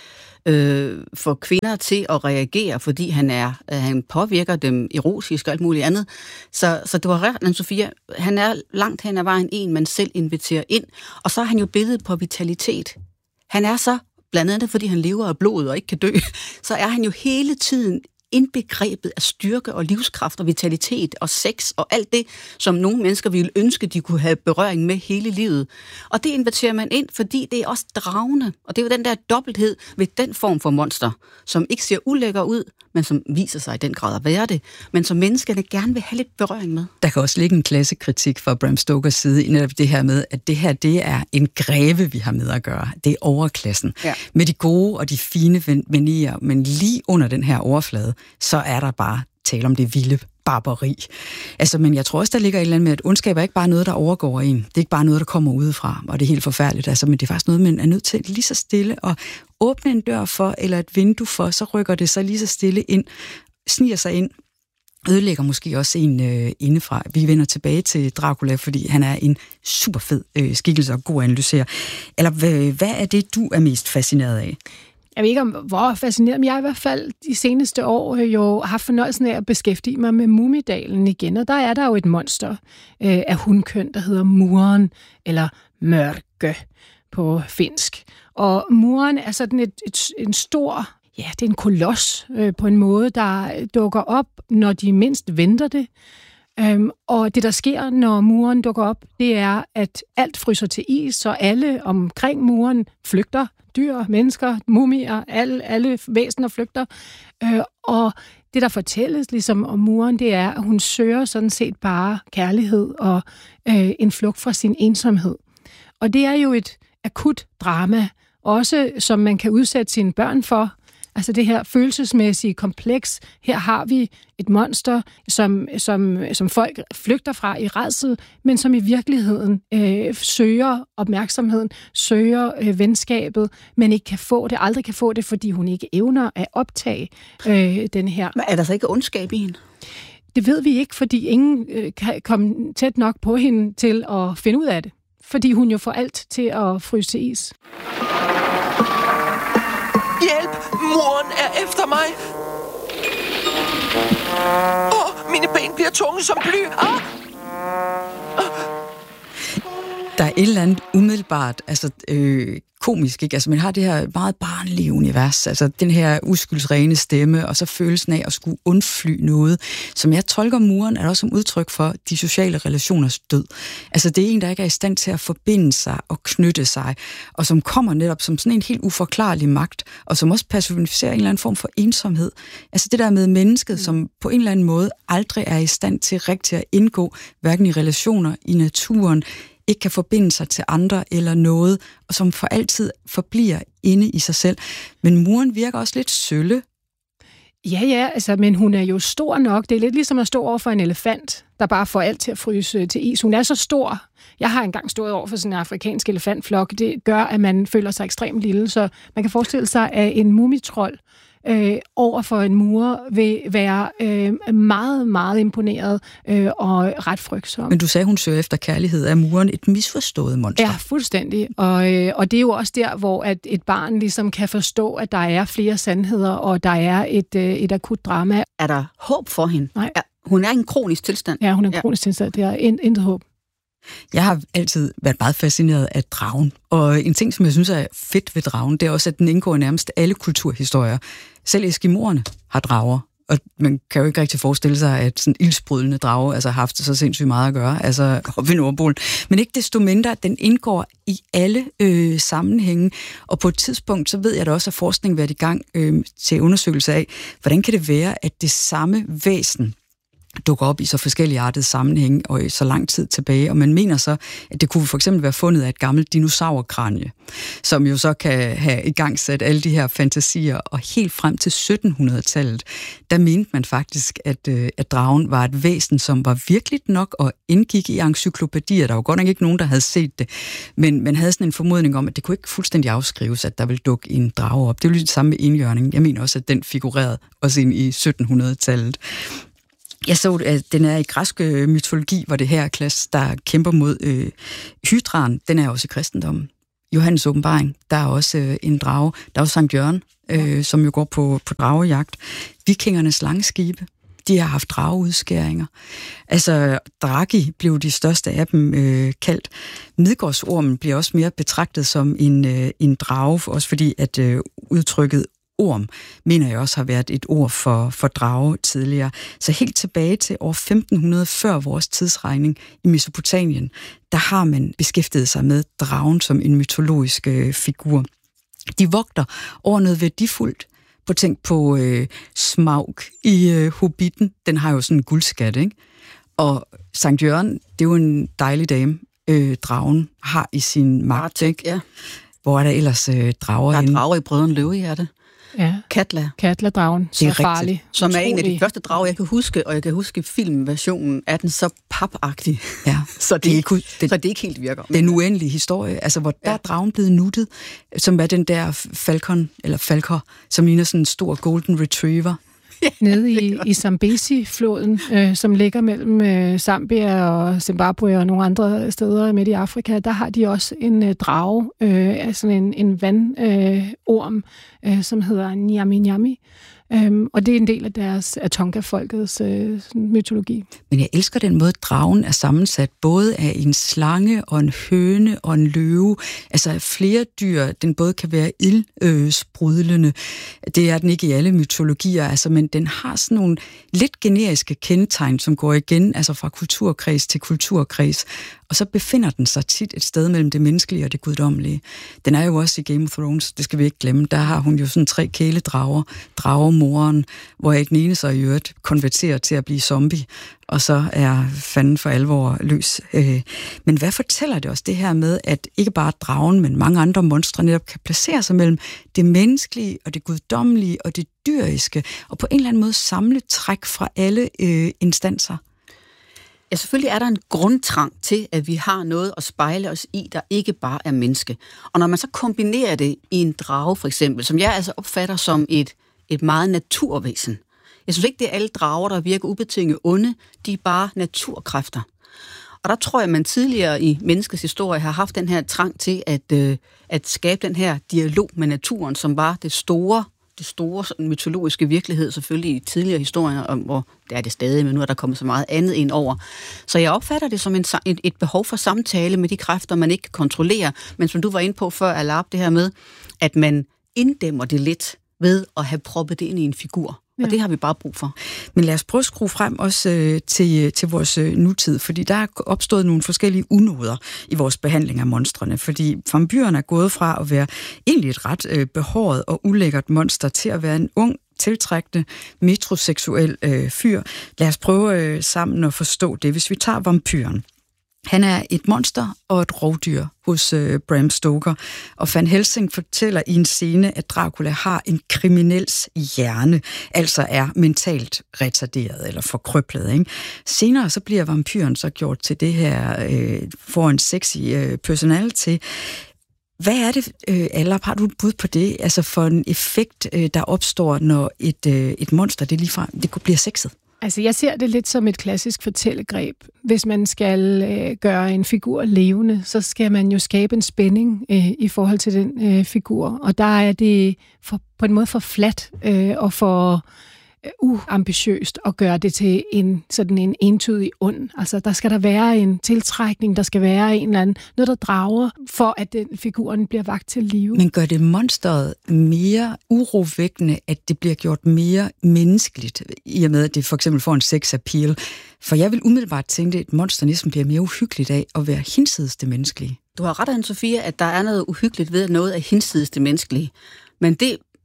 øh, få kvinder til at reagere, fordi han er han påvirker dem erotisk og alt muligt andet. Så, så det var ret, Anne-Sophia, han er langt hen ad vejen en, man selv inviterer ind, og så er han jo billedet på vitalitet. Han er så, blandt andet fordi han lever af blodet og ikke kan dø, så er han jo hele tiden indbegrebet af styrke og livskraft og vitalitet og sex og alt det, som nogle mennesker ville ønske, de kunne have berøring med hele livet. Og det inviterer man ind, fordi det er også dragende. Og det er jo den der dobbelthed ved den form for monster, som ikke ser ulækker ud, men som viser sig i den grad at være det, men som menneskerne gerne vil have lidt berøring med. Der kan også ligge en klassekritik fra Bram Stokers side i netop det her med, at det her, det er en greve, vi har med at gøre. Det er overklassen. Ja. Med de gode og de fine venier, men lige under den her overflade, så er der bare tale om det vilde barbari. Altså, men jeg tror også, der ligger et eller andet med, at ondskab er ikke bare noget, der overgår en. Det er ikke bare noget, der kommer udefra, og det er helt forfærdeligt. Altså, men det er faktisk noget, man er nødt til lige så stille at åbne en dør for, eller et vindue for, så rykker det sig lige så stille ind, sniger sig ind, ødelægger måske også en øh, indefra. Vi vender tilbage til Dracula, fordi han er en super fed øh, skikkelse og god analyserer. Eller hvad, hvad er det, du er mest fascineret af? Jeg ved ikke, om hvor fascineret, men jeg har i hvert fald de seneste år jo haft fornøjelsen af at beskæftige mig med Mumidalen igen, og der er der jo et monster øh, af hundkøn, der hedder Muren, eller Mørke på finsk. Og Muren er sådan et, et, en stor, ja, det er en koloss øh, på en måde, der dukker op, når de mindst venter det. Øhm, og det, der sker, når muren dukker op, det er, at alt fryser til is, så alle omkring muren flygter. Dyr, mennesker, mumier, alle, alle væsener flygter. Øh, og det, der fortælles ligesom om muren, det er, at hun søger sådan set bare kærlighed og øh, en flugt fra sin ensomhed. Og det er jo et akut drama, også som man kan udsætte sine børn for. Altså det her følelsesmæssige kompleks. Her har vi et monster, som, som, som folk flygter fra i rædsel, men som i virkeligheden øh, søger opmærksomheden, søger øh, venskabet, men ikke kan få det, aldrig kan få det, fordi hun ikke evner at optage øh, den her. Men er der så ikke ondskab i hende? Det ved vi ikke, fordi ingen øh, kan komme tæt nok på hende til at finde ud af det. Fordi hun jo får alt til at fryse til is. Hjælp! Muren er efter mig! Åh, oh, mine ben bliver tunge som bly! Ah! Der er et eller andet umiddelbart, altså øh, komisk, ikke? Altså man har det her meget barnlige univers, altså den her uskyldsrene stemme, og så følelsen af at skulle undfly noget, som jeg tolker muren, er også som udtryk for de sociale relationers død. Altså det er en, der ikke er i stand til at forbinde sig og knytte sig, og som kommer netop som sådan en helt uforklarlig magt, og som også personificerer en eller anden form for ensomhed. Altså det der med mennesket, som på en eller anden måde aldrig er i stand til rigtigt at indgå, hverken i relationer, i naturen, ikke kan forbinde sig til andre eller noget, og som for altid forbliver inde i sig selv. Men muren virker også lidt sølle. Ja, ja, altså, men hun er jo stor nok. Det er lidt ligesom at stå over for en elefant, der bare får alt til at fryse til is. Hun er så stor. Jeg har engang stået over for sådan en afrikansk elefantflok. Det gør, at man føler sig ekstremt lille, så man kan forestille sig, at en mumitrold øh, over for en mur vil være øh, meget, meget imponeret øh, og ret frygtsom. Men du sagde, hun søger efter kærlighed. Er muren et misforstået monster? Ja, fuldstændig. Og, øh, og det er jo også der, hvor at et barn ligesom kan forstå, at der er flere sandheder, og der er et, øh, et akut drama. Er der håb for hende? Nej. Er, hun er i en kronisk tilstand. Ja, hun er i en kronisk ja. tilstand. Det er intet håb. Jeg har altid været meget fascineret af dragen, og en ting, som jeg synes er fedt ved dragen, det er også, at den indgår i nærmest alle kulturhistorier. Selv eskimoerne har drager, og man kan jo ikke rigtig forestille sig, at sådan ildsprudlende drage altså, har haft så sindssygt meget at gøre, altså op ved Nordpolen. Men ikke desto mindre, at den indgår i alle øh, sammenhænge, og på et tidspunkt, så ved jeg da også, at forskning været i gang øh, til undersøgelse af, hvordan kan det være, at det samme væsen dukker op i så forskellige artede sammenhænge og i så lang tid tilbage, og man mener så, at det kunne for eksempel være fundet af et gammelt dinosaurkranje, som jo så kan have igangsat alle de her fantasier, og helt frem til syttenhundredetallet, der mente man faktisk, at, at dragen var et væsen, som var virkeligt nok og indgik i encyklopædier. Der var godt nok ikke nogen, der havde set det, men man havde sådan en formodning om, at det kunne ikke fuldstændig afskrives, at der ville dukke en drage op. Det var lidt det samme med enhjørningen. Jeg mener også, at den figurerede også ind i syttenhundredetallet. Jeg så, at den er i græsk mytologi, hvor det her klasse, der kæmper mod øh, Hydraen, den er også i kristendommen. Johannes åbenbaring, der er også øh, en drage. Der er også Sankt Jørgen, øh, som jo går på, på dragejagt. Vikingernes langskibe, de har haft drageudskæringer. Altså, dragi blev de største af dem øh, kaldt. Midgårdsormen bliver også mere betragtet som en, øh, en drage, også fordi at øh, udtrykket orm, mener jeg også har været et ord for, for drage tidligere. Så helt tilbage til år femten hundrede før vores tidsregning i Mesopotamien, der har man beskæftiget sig med dragen som en mytologisk øh, figur. De vogter over noget værdifuldt. På tænk på øh, Smaug i øh, Hobbiten. Den har jo sådan en guldskat, ikke? Og Sankt Jørgen, det er jo en dejlig dame, øh, dragen har i sin magt, ikke? Ja. Hvor er der ellers øh, drager Der er inde? drager i Brødrene Løvehjerte. Ja. Katla. Katla-dragen, så farlig. Som er en af de første drager, jeg kan huske, og jeg kan huske filmversionen af den så papagtig. Ja. så, det, det er ikke, ikke, det, så det ikke helt virker. Det er en uendelig historie, altså hvor der er dragen blevet nuttet, som er den der falcon, eller falker, som ligner sådan en stor golden retriever. Nede i, i Zambezi-floden, øh, som ligger mellem øh, Zambia og Zimbabwe og nogle andre steder midt i Afrika, der har de også en øh, drage, øh, altså en, en vandorm, øh, øh, som hedder Nyami Nyami. Øhm, og det er en del af deres Atonka-folkets øh, mytologi. Men jeg elsker den måde, dragen er sammensat, både af en slange og en høne og en løve. Altså flere dyr, den både kan være ildsprudlende. Det er den ikke i alle mytologier, altså, men den har sådan nogle lidt generiske kendetegn, som går igen, altså fra kulturkreds til kulturkreds. Og så befinder den sig tit et sted mellem det menneskelige og det guddommelige. Den er jo også i Game of Thrones, det skal vi ikke glemme. Der har hun jo sådan tre kæledrager, dragemoren, hvor ikke den ene så i øvrigt konverterer til at blive zombie, og så er fanden for alvor løs. Men hvad fortæller det os det her med, at ikke bare dragen, men mange andre monstre netop kan placere sig mellem det menneskelige og det guddommelige og det dyriske, og på en eller anden måde samle træk fra alle øh, instanser? Ja, selvfølgelig er der en grundtrang til, at vi har noget at spejle os i, der ikke bare er menneske. Og når man så kombinerer det i en drage, for eksempel, som jeg altså opfatter som et, et meget naturvæsen. Jeg synes ikke, det er alle drager, der virker ubetinget onde. De er bare naturkræfter. Og der tror jeg, at man tidligere i menneskets historie har haft den her trang til at, øh, at skabe den her dialog med naturen, som var det store det store sådan, mytologiske virkelighed, selvfølgelig i tidligere historier, om, hvor det er det stadig, men nu er der kommet så meget andet ind over. Så jeg opfatter det som en, et, et behov for samtale med de kræfter, man ikke kan kontrollere, men som du var inde på før, Alap, det her med, at man inddæmmer det lidt ved at have proppet det ind i en figur. Ja. Og det har vi bare brug for. Men lad os prøve at skrue frem også øh, til, til vores øh, nutid, fordi der er opstået nogle forskellige unåder i vores behandling af monstrene, fordi vampyrerne er gået fra at være egentlig et ret øh, behåret og ulækkert monster til at være en ung, tiltrækkende, metroseksuel øh, fyr. Lad os prøve øh, sammen at forstå det. Hvis vi tager vampyren. Han er et monster og et rovdyr hos øh, Bram Stoker, og Van Helsing fortæller i en scene, at Dracula har en kriminels hjerne, altså er mentalt retarderet eller forkrøblet, ikke? Senere så bliver vampyren så gjort til det her, øh, for en sexy øh, personality. Hvad er det, øh, Alap, har du et bud på det, altså for en effekt, øh, der opstår, når et, øh, et monster, det ligefrem, det bliver sexet? Altså, jeg ser det lidt som et klassisk fortællegreb. Hvis man skal øh, gøre en figur levende, så skal man jo skabe en spænding øh, i forhold til den øh, figur. Og der er det for, på en måde for fladt øh, og for øh, uambitiøst at gøre det til en sådan en entydig ond. Altså, der skal der være en tiltrækning, der skal være en eller anden, noget, der drager, for at den figuren bliver vakt til live. Men gør det monsteret mere urovækkende, at det bliver gjort mere menneskeligt, i og med, at det for eksempel får en sex appeal? For jeg vil umiddelbart tænke, at et monster næsten bliver mere uhyggeligt af at være hinsides det menneskelige. Du har ret, Anne-Sophia, at der er noget uhyggeligt ved, at noget er hinsides det menneskelige. Men det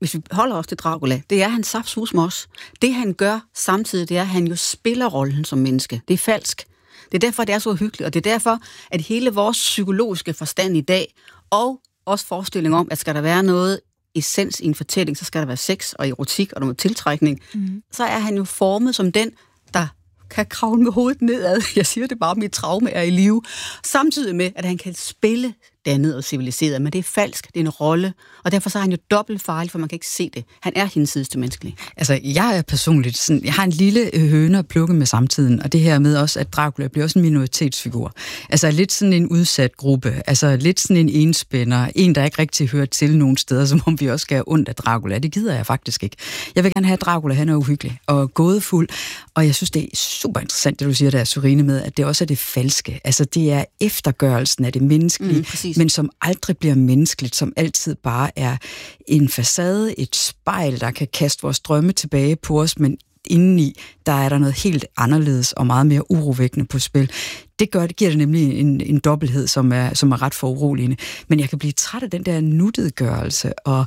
hvis vi holder os til Dracula, det er han saftsus med os. Det han gør samtidig, det er, at han jo spiller rollen som menneske. Det er falsk. Det er derfor, det er så hyggeligt, og det er derfor, at hele vores psykologiske forstand i dag, og også forestilling om, at skal der være noget essens i en fortælling, så skal der være sex og erotik og noget tiltrækning, mm. så er han jo formet som den, der kan kravle med hovedet nedad. Jeg siger det bare, mit traume er i live. Samtidig med, at han kan spille dannet og civiliseret, men det er falsk, det er en rolle, og derfor så er han jo dobbelt farlig, for man kan ikke se det. Han er hinsides til menneskelig. Altså, jeg er personligt sådan, jeg har en lille høne at plukke med samtiden, og det her med også, at Dracula bliver også en minoritetsfigur. Altså, lidt sådan en udsat gruppe, altså lidt sådan en enspænder, en, der ikke rigtig hører til nogen steder, som om vi også skal have ondt af Dracula. Det gider jeg faktisk ikke. Jeg vil gerne have Dracula, han er uhyggelig og gådefuld, og jeg synes, det er super interessant, det du siger der, Sørine, med, at det også er det falske. Altså, det er eftergørelsen af det menneskelige, mm, men som aldrig bliver menneskeligt, som altid bare er en facade, et spejl, der kan kaste vores drømme tilbage på os, men indeni, der er der noget helt anderledes og meget mere urovækkende på spil. Det gør det, giver det nemlig en, en dobbelthed, som er, som er ret foruroligende. Men jeg kan blive træt af den der nuttedgørelse og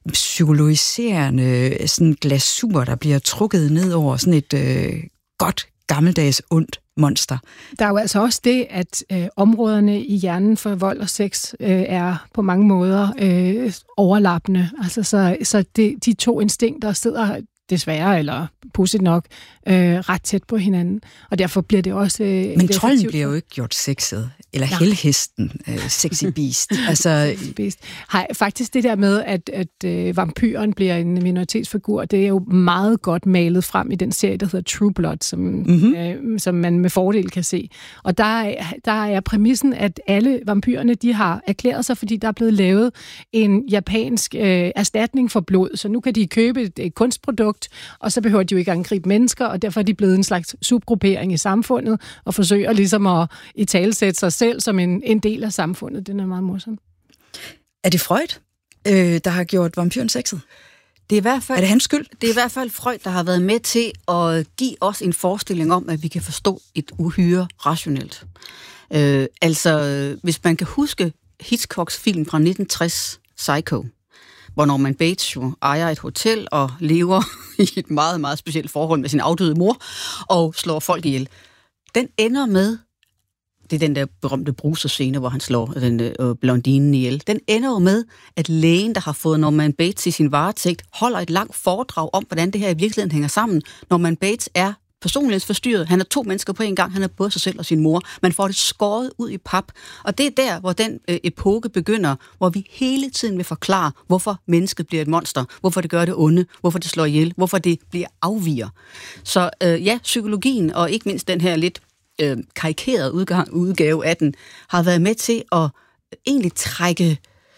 psykologiserende sådan glasur, der bliver trukket ned over sådan et øh, godt, gammeldags, ondt monster. Der er jo altså også det, at øh, områderne i hjernen for vold og sex øh, er på mange måder øh, overlappende. Altså, så så det, de to instinkter sidder desværre, eller pudsigt nok, øh, ret tæt på hinanden. Og derfor bliver det også... Øh, Men trolden bliver jo ikke gjort sexet. Eller ja. Helhesten, øh, sexy beast. altså... beast. Hej, faktisk det der med, at, at øh, vampyren bliver en minoritetsfigur, det er jo meget godt malet frem i den serie, der hedder True Blood, som, mm-hmm. øh, som man med fordel kan se. Og der, der er præmissen, at alle vampyrerne, de har erklæret sig, fordi der er blevet lavet en japansk øh, erstatning for blod. Så nu kan de købe et, et kunstprodukt, og så behøver de jo ikke angribe mennesker, og derfor er de blevet en slags subgruppering i samfundet, og forsøger ligesom at italesætte sig selv som en, en del af samfundet. Den er meget morsom. Er det Freud, øh, der har gjort vampyren sexet? Det er, i hvert fald, er det hans skyld? Det er i hvert fald Freud, der har været med til at give os en forestilling om, at vi kan forstå et uhyre rationelt. Øh, altså, hvis man kan huske Hitchcocks film fra nitten tres, Psycho, hvor Norman Bates jo ejer et hotel og lever i et meget, meget specielt forhold med sin afdøde mor og slår folk ihjel. Den ender med, det er den der berømte bruser-scene, hvor han slår den øh, blondinen ihjel. Den ender jo med, at lægen, der har fået Norman Bates i sin varetægt, holder et langt foredrag om, hvordan det her i virkeligheden hænger sammen. Norman Bates er personlighedsforstyrret. Han er to mennesker på en gang. Han er både sig selv og sin mor. Man får det skåret ud i pap. Og det er der, hvor den øh, epoke begynder, hvor vi hele tiden vil forklare, hvorfor mennesket bliver et monster, hvorfor det gør det onde, hvorfor det slår ihjel, hvorfor det bliver afviger. Så øh, ja, psykologien, og ikke mindst den her lidt øh, karikerede udgave, udgave af den, har været med til at egentlig trække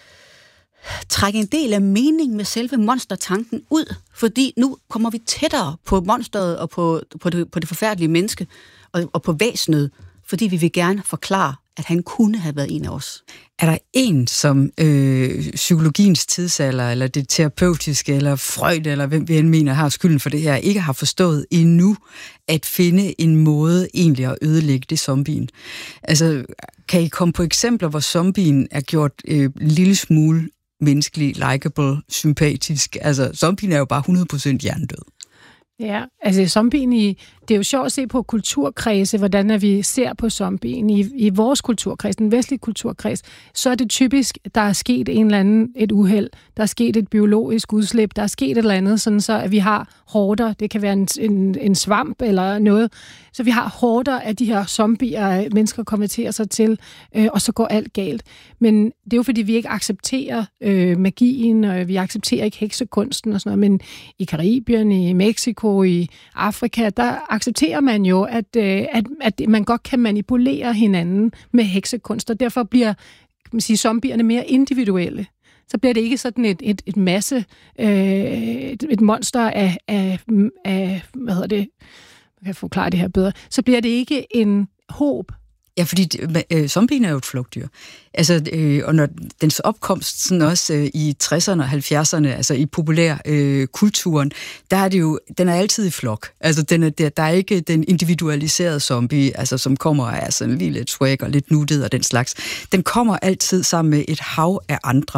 trække en del af mening med selve monstertanken ud, fordi nu kommer vi tættere på monsteret og på, på, det, på det forfærdelige menneske og, og på væsenet, fordi vi vil gerne forklare, at han kunne have været en af os. Er der en, som øh, psykologiens tidsalder, eller det terapeutiske, eller Freud, eller hvem vi end mener har skylden for det her, ikke har forstået endnu, at finde en måde egentlig at ødelægge det zombien? Altså, kan I komme på eksempler, hvor zombien er gjort øh, en lille smule menneskelig, likeable, sympatisk? Altså, zombien er jo bare hundrede procent hjernedød. Ja, altså zombien i... Det er jo sjovt at se på kulturkredse, hvordan er vi ser på zombien. I, i vores kulturkreds, den vestlige kulturkreds, så er det typisk, der er sket en eller anden, et uheld, der er sket et biologisk udslip, der er sket et eller andet, sådan så at vi har horder, det kan være en, en, en svamp eller noget, så vi har horder af de her zombier, mennesker konverterer sig til, øh, og så går alt galt. Men det er jo fordi, vi ikke accepterer øh, magien, og vi accepterer ikke heksekunsten og sådan noget, men i Karibien, i Mexico, i Afrika, der accepterer man jo, at, at, at man godt kan manipulere hinanden med heksekunst, og derfor bliver, kan man sige, zombierne mere individuelle. Så bliver det ikke sådan et, et, et masse, øh, et, et monster af, af, af, hvad hedder det, jeg kan forklare det her bedre, så bliver det ikke en håb. Ja, fordi øh, zombien er jo et flugtdyr. Altså, øh, og når dens opkomst sådan også øh, i tresserne og halvfjerdserne, altså i populær øh, kulturen, der er det jo, den er altid i flok. Altså, den er, der, der er ikke den individualiserede zombie, altså, som kommer af sådan lige lidt swag og lidt nuttet og den slags. Den kommer altid sammen med et hav af andre.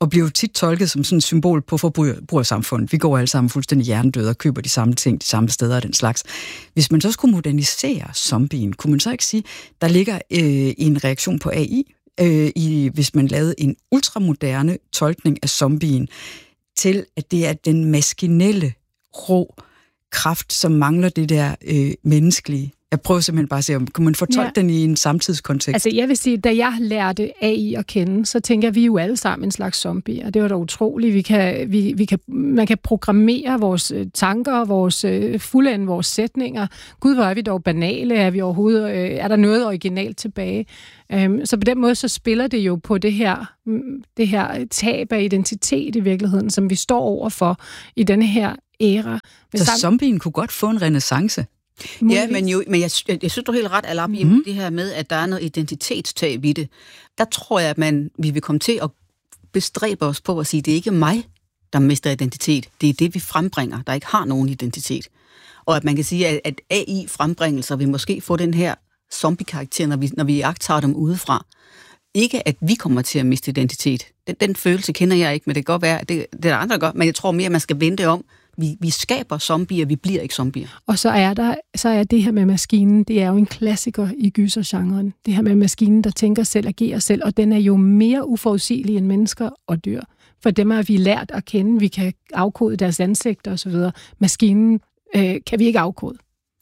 og bliver jo tit tolket som sådan et symbol på forbrugersamfundet. Vi går alle sammen fuldstændig hjernedøde og køber de samme ting, de samme steder og den slags. Hvis man så skulle modernisere zombien, kunne man så ikke sige, der ligger øh, en reaktion på A I, øh, i, hvis man lavede en ultramoderne tolkning af zombien, til at det er den maskinelle rå kraft, som mangler det der øh, menneskelige. Jeg prøver simpelthen bare at se, om kunne man fortolke ja. den i en samtidskontekst? Altså jeg vil sige, da jeg lærte A I at kende, så tænker jeg, at vi er jo alle sammen en slags zombier. Det var da utroligt. Vi kan, vi, vi kan, man kan programmere vores tanker, vores uh, fuldende vores sætninger. Gud, hvor er vi dog banale? Er vi overhovedet, uh, er der noget originalt tilbage? Um, så på den måde, så spiller det jo på det her, det her tab af identitet i virkeligheden, som vi står overfor i denne her æra. Så sam- zombien kunne godt få en renæssance? Ja, men, jo, men jeg, jeg, jeg synes, du er helt ret, Alap, mm-hmm. i det her med, at der er noget identitetstab i det. Der tror jeg, at man, vi vil komme til at bestræbe os på at sige, at det er ikke mig, der mister identitet. Det er det, vi frembringer, der ikke har nogen identitet. Og at man kan sige, at, at A I-frembringelser vil måske få den her zombie-karakter, når vi, når vi agtager dem udefra. Ikke, at vi kommer til at miste identitet. Den, den følelse kender jeg ikke, men det kan godt være, at det, det er andre, der gør. Men jeg tror mere, at man skal vente om, Vi, vi skaber zombier, vi bliver ikke zombier. Og så er der, så er det her med maskinen, det er jo en klassiker i gysergenren. Det her med maskinen, der tænker selv, agerer selv, og den er jo mere uforudsigelig end mennesker og dyr. For dem har vi lært at kende, vi kan afkode deres ansigter osv. Maskinen øh, kan vi ikke afkode.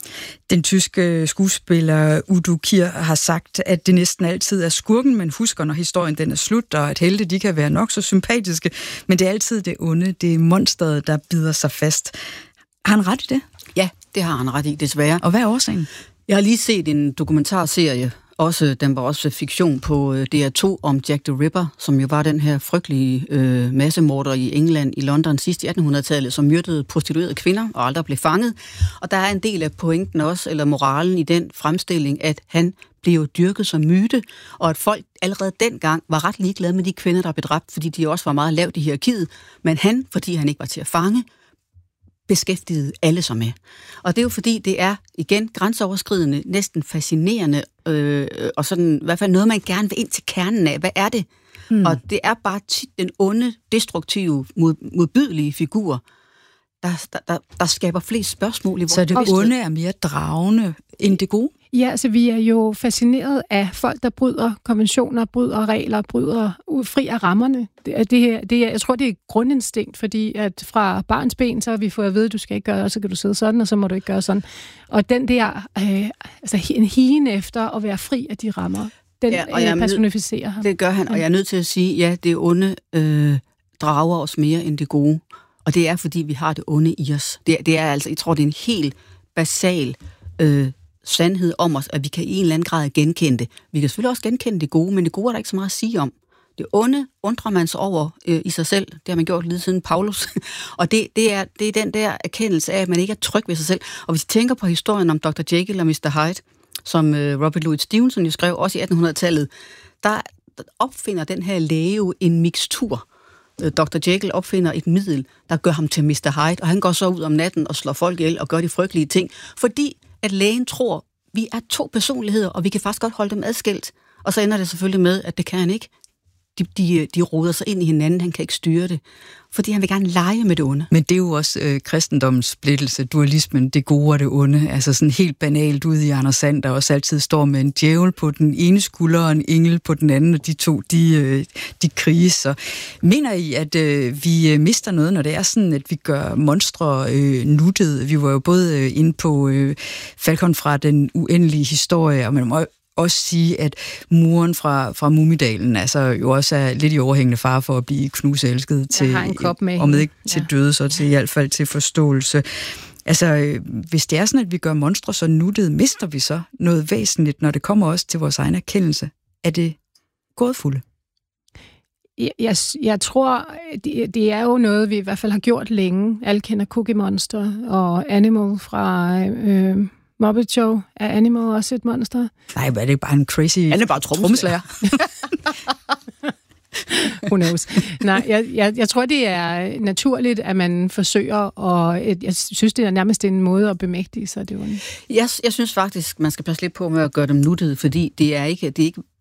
Den tyske skuespiller Udo Kier har sagt, at det næsten altid er skurken, man husker, når historien den er slut, og at helte de kan være nok så sympatiske, men det er altid det onde, det er monsteret, der bider sig fast. Har han ret i det? Ja, det har han ret i, desværre. Og hvad er årsagen? Jeg har lige set en dokumentarserie, også, den var også fiktion på D R to om Jack the Ripper, som jo var den her frygtelige øh, massemorder i England, i London sidst i attenhundredetallet, som myrdede prostituerede kvinder og aldrig blev fanget. Og der er en del af pointen også, eller moralen i den fremstilling, at han blev dyrket som myte, og at folk allerede dengang var ret ligeglade med de kvinder, der blev dræbt, fordi de også var meget lavt i hierarkiet. Men han, fordi han ikke var til at fange, beskæftigede alle sig med. Og det er jo fordi, det er, igen, grænseoverskridende, næsten fascinerende, øh, og sådan, i hvert fald noget, man gerne vil ind til kernen af. Hvad er det? Hmm. Og det er bare tit den onde, destruktive, mod, modbydelige figur, der, der, der, der skaber flest spørgsmål i vores Så det onde er mere dragende end det gode? Ja, altså vi er jo fascineret af folk, der bryder konventioner, bryder regler, bryder fri af rammerne. Det, det, det, jeg tror, det er grundinstinkt, fordi at fra barns ben, så har vi fået at vide, at du skal ikke gøre, og så kan du sidde sådan, og så må du ikke gøre sådan. Og den der, øh, altså en hine efter at være fri af de rammer, den ja, og jeg personificerer ham. Det gør han, og jeg er nødt til at sige, ja, det onde øh, drager os mere end det gode. Og det er, fordi vi har det onde i os. Det, det er altså, jeg tror, det er en helt basal øh, sandhed om os, at vi kan i en eller anden grad genkende det. Vi kan selvfølgelig også genkende det gode, men det gode er der ikke så meget at sige om. Det onde undrer man sig over øh, i sig selv. Det har man gjort lige siden Paulus. Og det, det, er, det er den der erkendelse af, at man ikke er tryg ved sig selv. Og hvis I tænker på historien om doktor Jekyll og mister Hyde, som øh, Robert Louis Stevenson jo skrev også i attenhundredetallet, der, der opfinder den her læge jo en mixtur. doktor Jekyll opfinder et middel, der gør ham til mister Hyde, og han går så ud om natten og slår folk ihjel og gør de frygtelige ting, fordi at lægen tror, vi er to personligheder, og vi kan faktisk godt holde dem adskilt. Og så ender det selvfølgelig med, at det kan han ikke. De, de, de roder sig ind i hinanden, han kan ikke styre det, fordi han vil gerne lege med det onde. Men det er jo også øh, kristendommens splittelse, dualismen, det gode og det onde, altså sådan helt banalt ud i Anders Sand, der også altid står med en djævel på den ene skulder og en engel på den anden, og de to, de, øh, de kriges. Så mener I, at øh, vi mister noget, når det er sådan, at vi gør monstre øh, nuttede? Vi var jo både øh, inde på øh, Falcon fra den uendelige historie, og man må også sige, at muren fra, fra Mumidalen altså jo også er lidt i overhængende fare for at blive knuselsket til, om ikke til ja. døde, så til i hvert fald til forståelse. Altså, hvis det er sådan, at vi gør monstre så nuttede, mister vi så noget væsentligt, når det kommer også til vores egen erkendelse. Er det gådefulde? Jeg, jeg, jeg tror, det, det er jo noget, vi i hvert fald har gjort længe. Alle kender Cookie Monster og Animal fra Øh, Muppet Show. Er Animal også et monster? Nej, men er det bare en crazy Han er bare trommeslager. Who knows? Nej, jeg, jeg, jeg tror, det er naturligt, at man forsøger, og jeg synes, det er nærmest en måde at bemægtige sig det onde. Jeg, jeg synes faktisk, man skal passe lidt på med at gøre dem nuttede, fordi det er ikke, det er ikke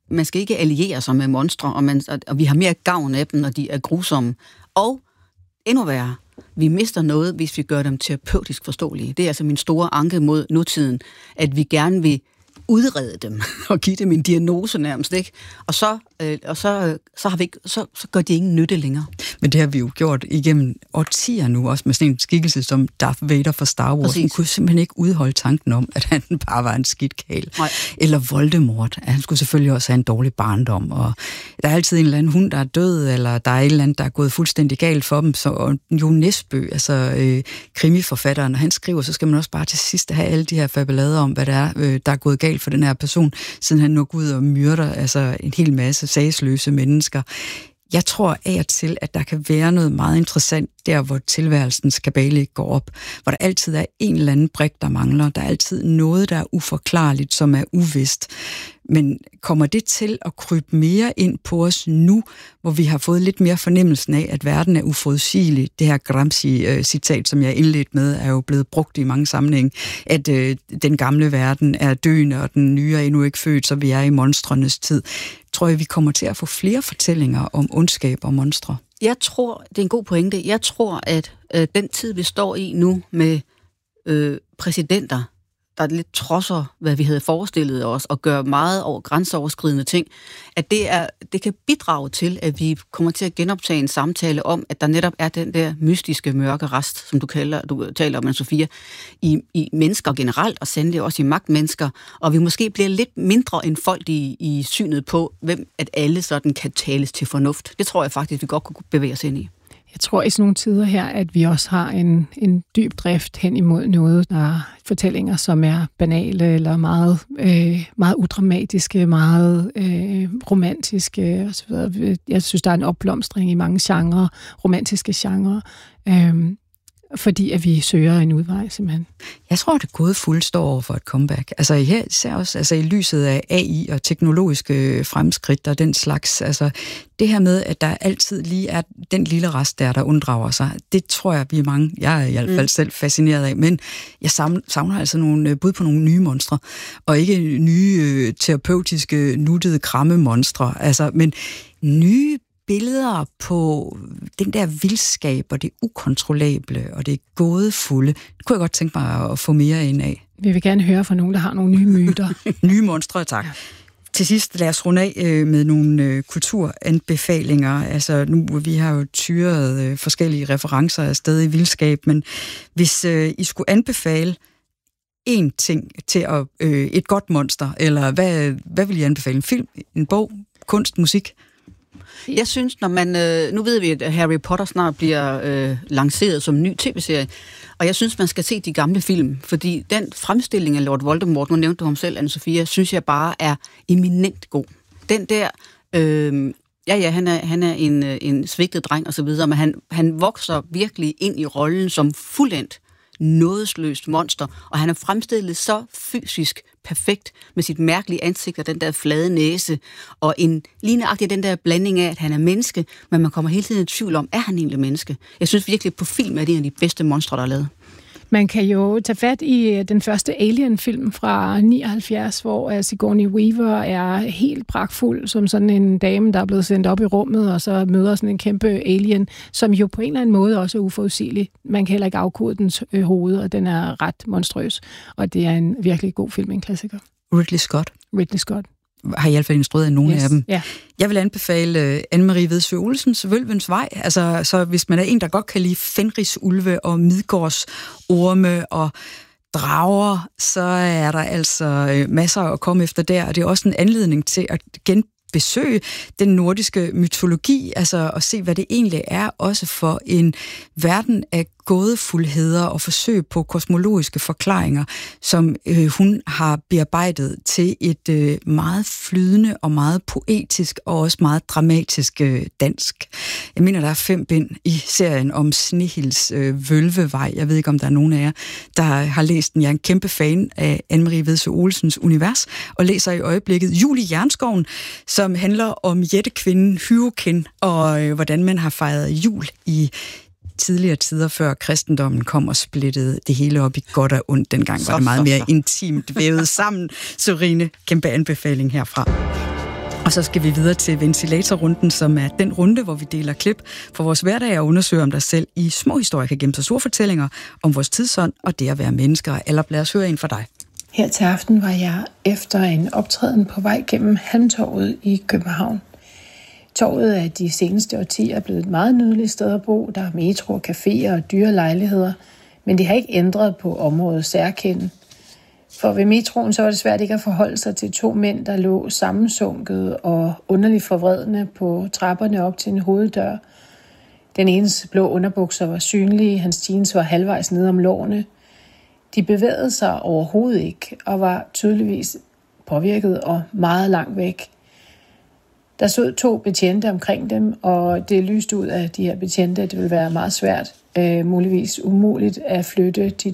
man skal ikke alliere sig med monstre, og, man, og vi har mere gavn af dem, når de er grusomme. Og endnu værre, vi mister noget, hvis vi gør dem terapeutisk forståelige. Det er altså min store anke mod nutiden, at vi gerne vil udrede dem og give dem en diagnose nærmest, ikke? Og så øh, og så så har vi ikke, så så gør de ingen nytte længere. Men det har vi jo gjort igennem årtier nu, også med sådan en skikkelse som Darth Vader fra Star Wars. Han kunne simpelthen ikke udholde tanken om, at han bare var en skidt kæl. Eller Voldemort. Han skulle selvfølgelig også have en dårlig barndom. Og der er altid en eller anden hund, der er død, eller der er et eller andet, der er gået fuldstændig galt for dem. Så og Jo Nesbø, altså øh, krimiforfatteren, når han skriver, så skal man også bare til sidst have alle de her fabullader om, hvad der er, øh, der er gået galt for den her person, siden han nu går ud og myrder altså en hel masse sagsløse mennesker. Jeg tror af og til, at der kan være noget meget interessant der, hvor tilværelsens kabale går op, hvor der altid er en eller anden brik, der mangler. Der er altid noget, der er uforklarligt, som er uvist. Men kommer det til at krybe mere ind på os nu, hvor vi har fået lidt mere fornemmelsen af, at verden er uforudsigelig? Det her Gramsci-citat, som jeg indledte med, er jo blevet brugt i mange sammenhæng, at øh, den gamle verden er døende, og den nye er endnu ikke født, så vi er i monstrenes tid. Tror jeg, vi kommer til at få flere fortællinger om ondskab og monstre? Jeg tror, det er en god pointe, jeg tror, at øh, den tid, vi står i nu med øh, præsidenter, der lidt trodser, hvad vi havde forestillet os, og gør meget over grænseoverskridende ting, at det, er, det kan bidrage til, at vi kommer til at genoptage en samtale om, at der netop er den der mystiske mørke rest, som du, kalder, du taler om, Anne-Sophia, i, i mennesker generelt, og sandelig også i magtmennesker, og vi måske bliver lidt mindre end folk i, i synet på, hvem at alle sådan kan tales til fornuft. Det tror jeg faktisk, vi godt kunne bevæge os ind i. Jeg tror i sådan nogle tider her, at vi også har en, en dyb drift hen imod noget, der er fortællinger, som er banale eller meget, øh, meget udramatiske, meget øh, romantiske osv. Jeg synes, der er en opblomstring i mange genrer, romantiske genrer, øh, fordi at vi søger en udvej, simpelthen. Jeg tror, det gode fuld står over for et comeback. Altså her ser også altså, i lyset af A I og teknologiske fremskridt og den slags. Altså det her med, at der altid lige er den lille rest der, der unddrager sig, det tror jeg, vi er mange, jeg er i hvert fald mm. selv fascineret af, men jeg savner altså nogle bud på nogle nye monstre, og ikke nye terapeutiske, nuttede kramme monstre, altså, men nye billeder på den der vildskab og det ukontrollable og det gådefulde. Det kunne jeg godt tænke mig at få mere ind af. Vi vil gerne høre fra nogen, der har nogle nye myter. Nye monstre, tak. Ja. Til sidst lad os runde af med nogle kulturanbefalinger. Altså nu, vi har jo tyret forskellige referencer af sted i vildskab, men hvis øh, I skulle anbefale én ting til at, øh, et godt monster, eller hvad, hvad vil I anbefale? En film, en bog, kunst, musik? Jeg synes, når man... Øh, nu ved vi, at Harry Potter snart bliver øh, lanceret som en ny tv-serie, og jeg synes, man skal se de gamle film, fordi den fremstilling af Lord Voldemort, nu nævnte du ham selv, Anne-Sophia, synes jeg bare er eminent god. Den der... Øh, ja, ja, han er, han er en, en svigtet dreng og så videre, men han, han vokser virkelig ind i rollen som fuldendt nådesløst monster, og han er fremstillet så fysisk perfekt med sit mærkelige ansigt og den der flade næse, og en ligneragtig den der blanding af, at han er menneske, men man kommer hele tiden i tvivl om, er han egentlig menneske? Jeg synes virkelig, på film er det en af de bedste monstre, der er lavet. Man kan jo tage fat i den første Alien-film fra nioghalvfjerds, hvor Sigourney Weaver er helt pragtfuld som sådan en dame, der er blevet sendt op i rummet, og så møder sådan en kæmpe alien, som jo på en eller anden måde også er uforudsigelig. Man kan heller ikke afkode dens hoved, og den er ret monstrøs. Og det er en virkelig god film, en klassiker. Ridley Scott. Ridley Scott. Har i hvert fald instrueret nogle yes. af dem. Yeah. Jeg vil anbefale uh, Anne-Marie Vedsø Olsens Vølvens Vej. Altså, så hvis man er en, der godt kan lide fenrisulve og midgårdsorme og drager, så er der altså uh, masser at komme efter der. Og det er også en anledning til at genbesøge den nordiske mytologi, altså at se, hvad det egentlig er, også for en verden af gådefuldheder og forsøg på kosmologiske forklaringer, som øh, hun har bearbejdet til et øh, meget flydende og meget poetisk og også meget dramatisk øh, dansk. Jeg mener, der er fem bind i serien om Snehils øh, Vølvevej. Jeg ved ikke, om der er nogen af jer, der har læst den. Jeg er en kæmpe fan af Anne-Marie Vedsø Olsens univers, og læser i øjeblikket Jul i Jernskoven, som handler om jættekvinden Hyrukin, og øh, hvordan man har fejret jul i tidligere tider, før kristendommen kom og splittede det hele op i godt og ondt. Dengang var det meget mere intimt vævet sammen. Sorine, kæmpe anbefaling herfra. Og så skal vi videre til ventilatorrunden, som er den runde, hvor vi deler klip for vores hverdag og undersøger om dig selv i små historier kan gemme sig store fortællinger om vores tidsånd og det at være mennesker. Eller lad os høre en for dig. Her til aften var jeg efter en optræden på vej gennem Halmtorvet i København. Torvet er de seneste årtier blevet et meget nydeligt sted at bo. Der er metro, caféer og dyre lejligheder, men det har ikke ændret på områdets særkende. For ved metroen så var det svært ikke at forholde sig til to mænd, der lå sammensunket og underligt forvredne på trapperne op til en hoveddør. Den enes blå underbukser var synlige, hans jeans var halvvejs nede om lårene. De bevægede sig overhovedet ikke og var tydeligvis påvirket og meget langt væk. Der stod to betjente omkring dem, og det lyste ud af de her betjente, at det ville være meget svært, øh, muligvis umuligt at flytte de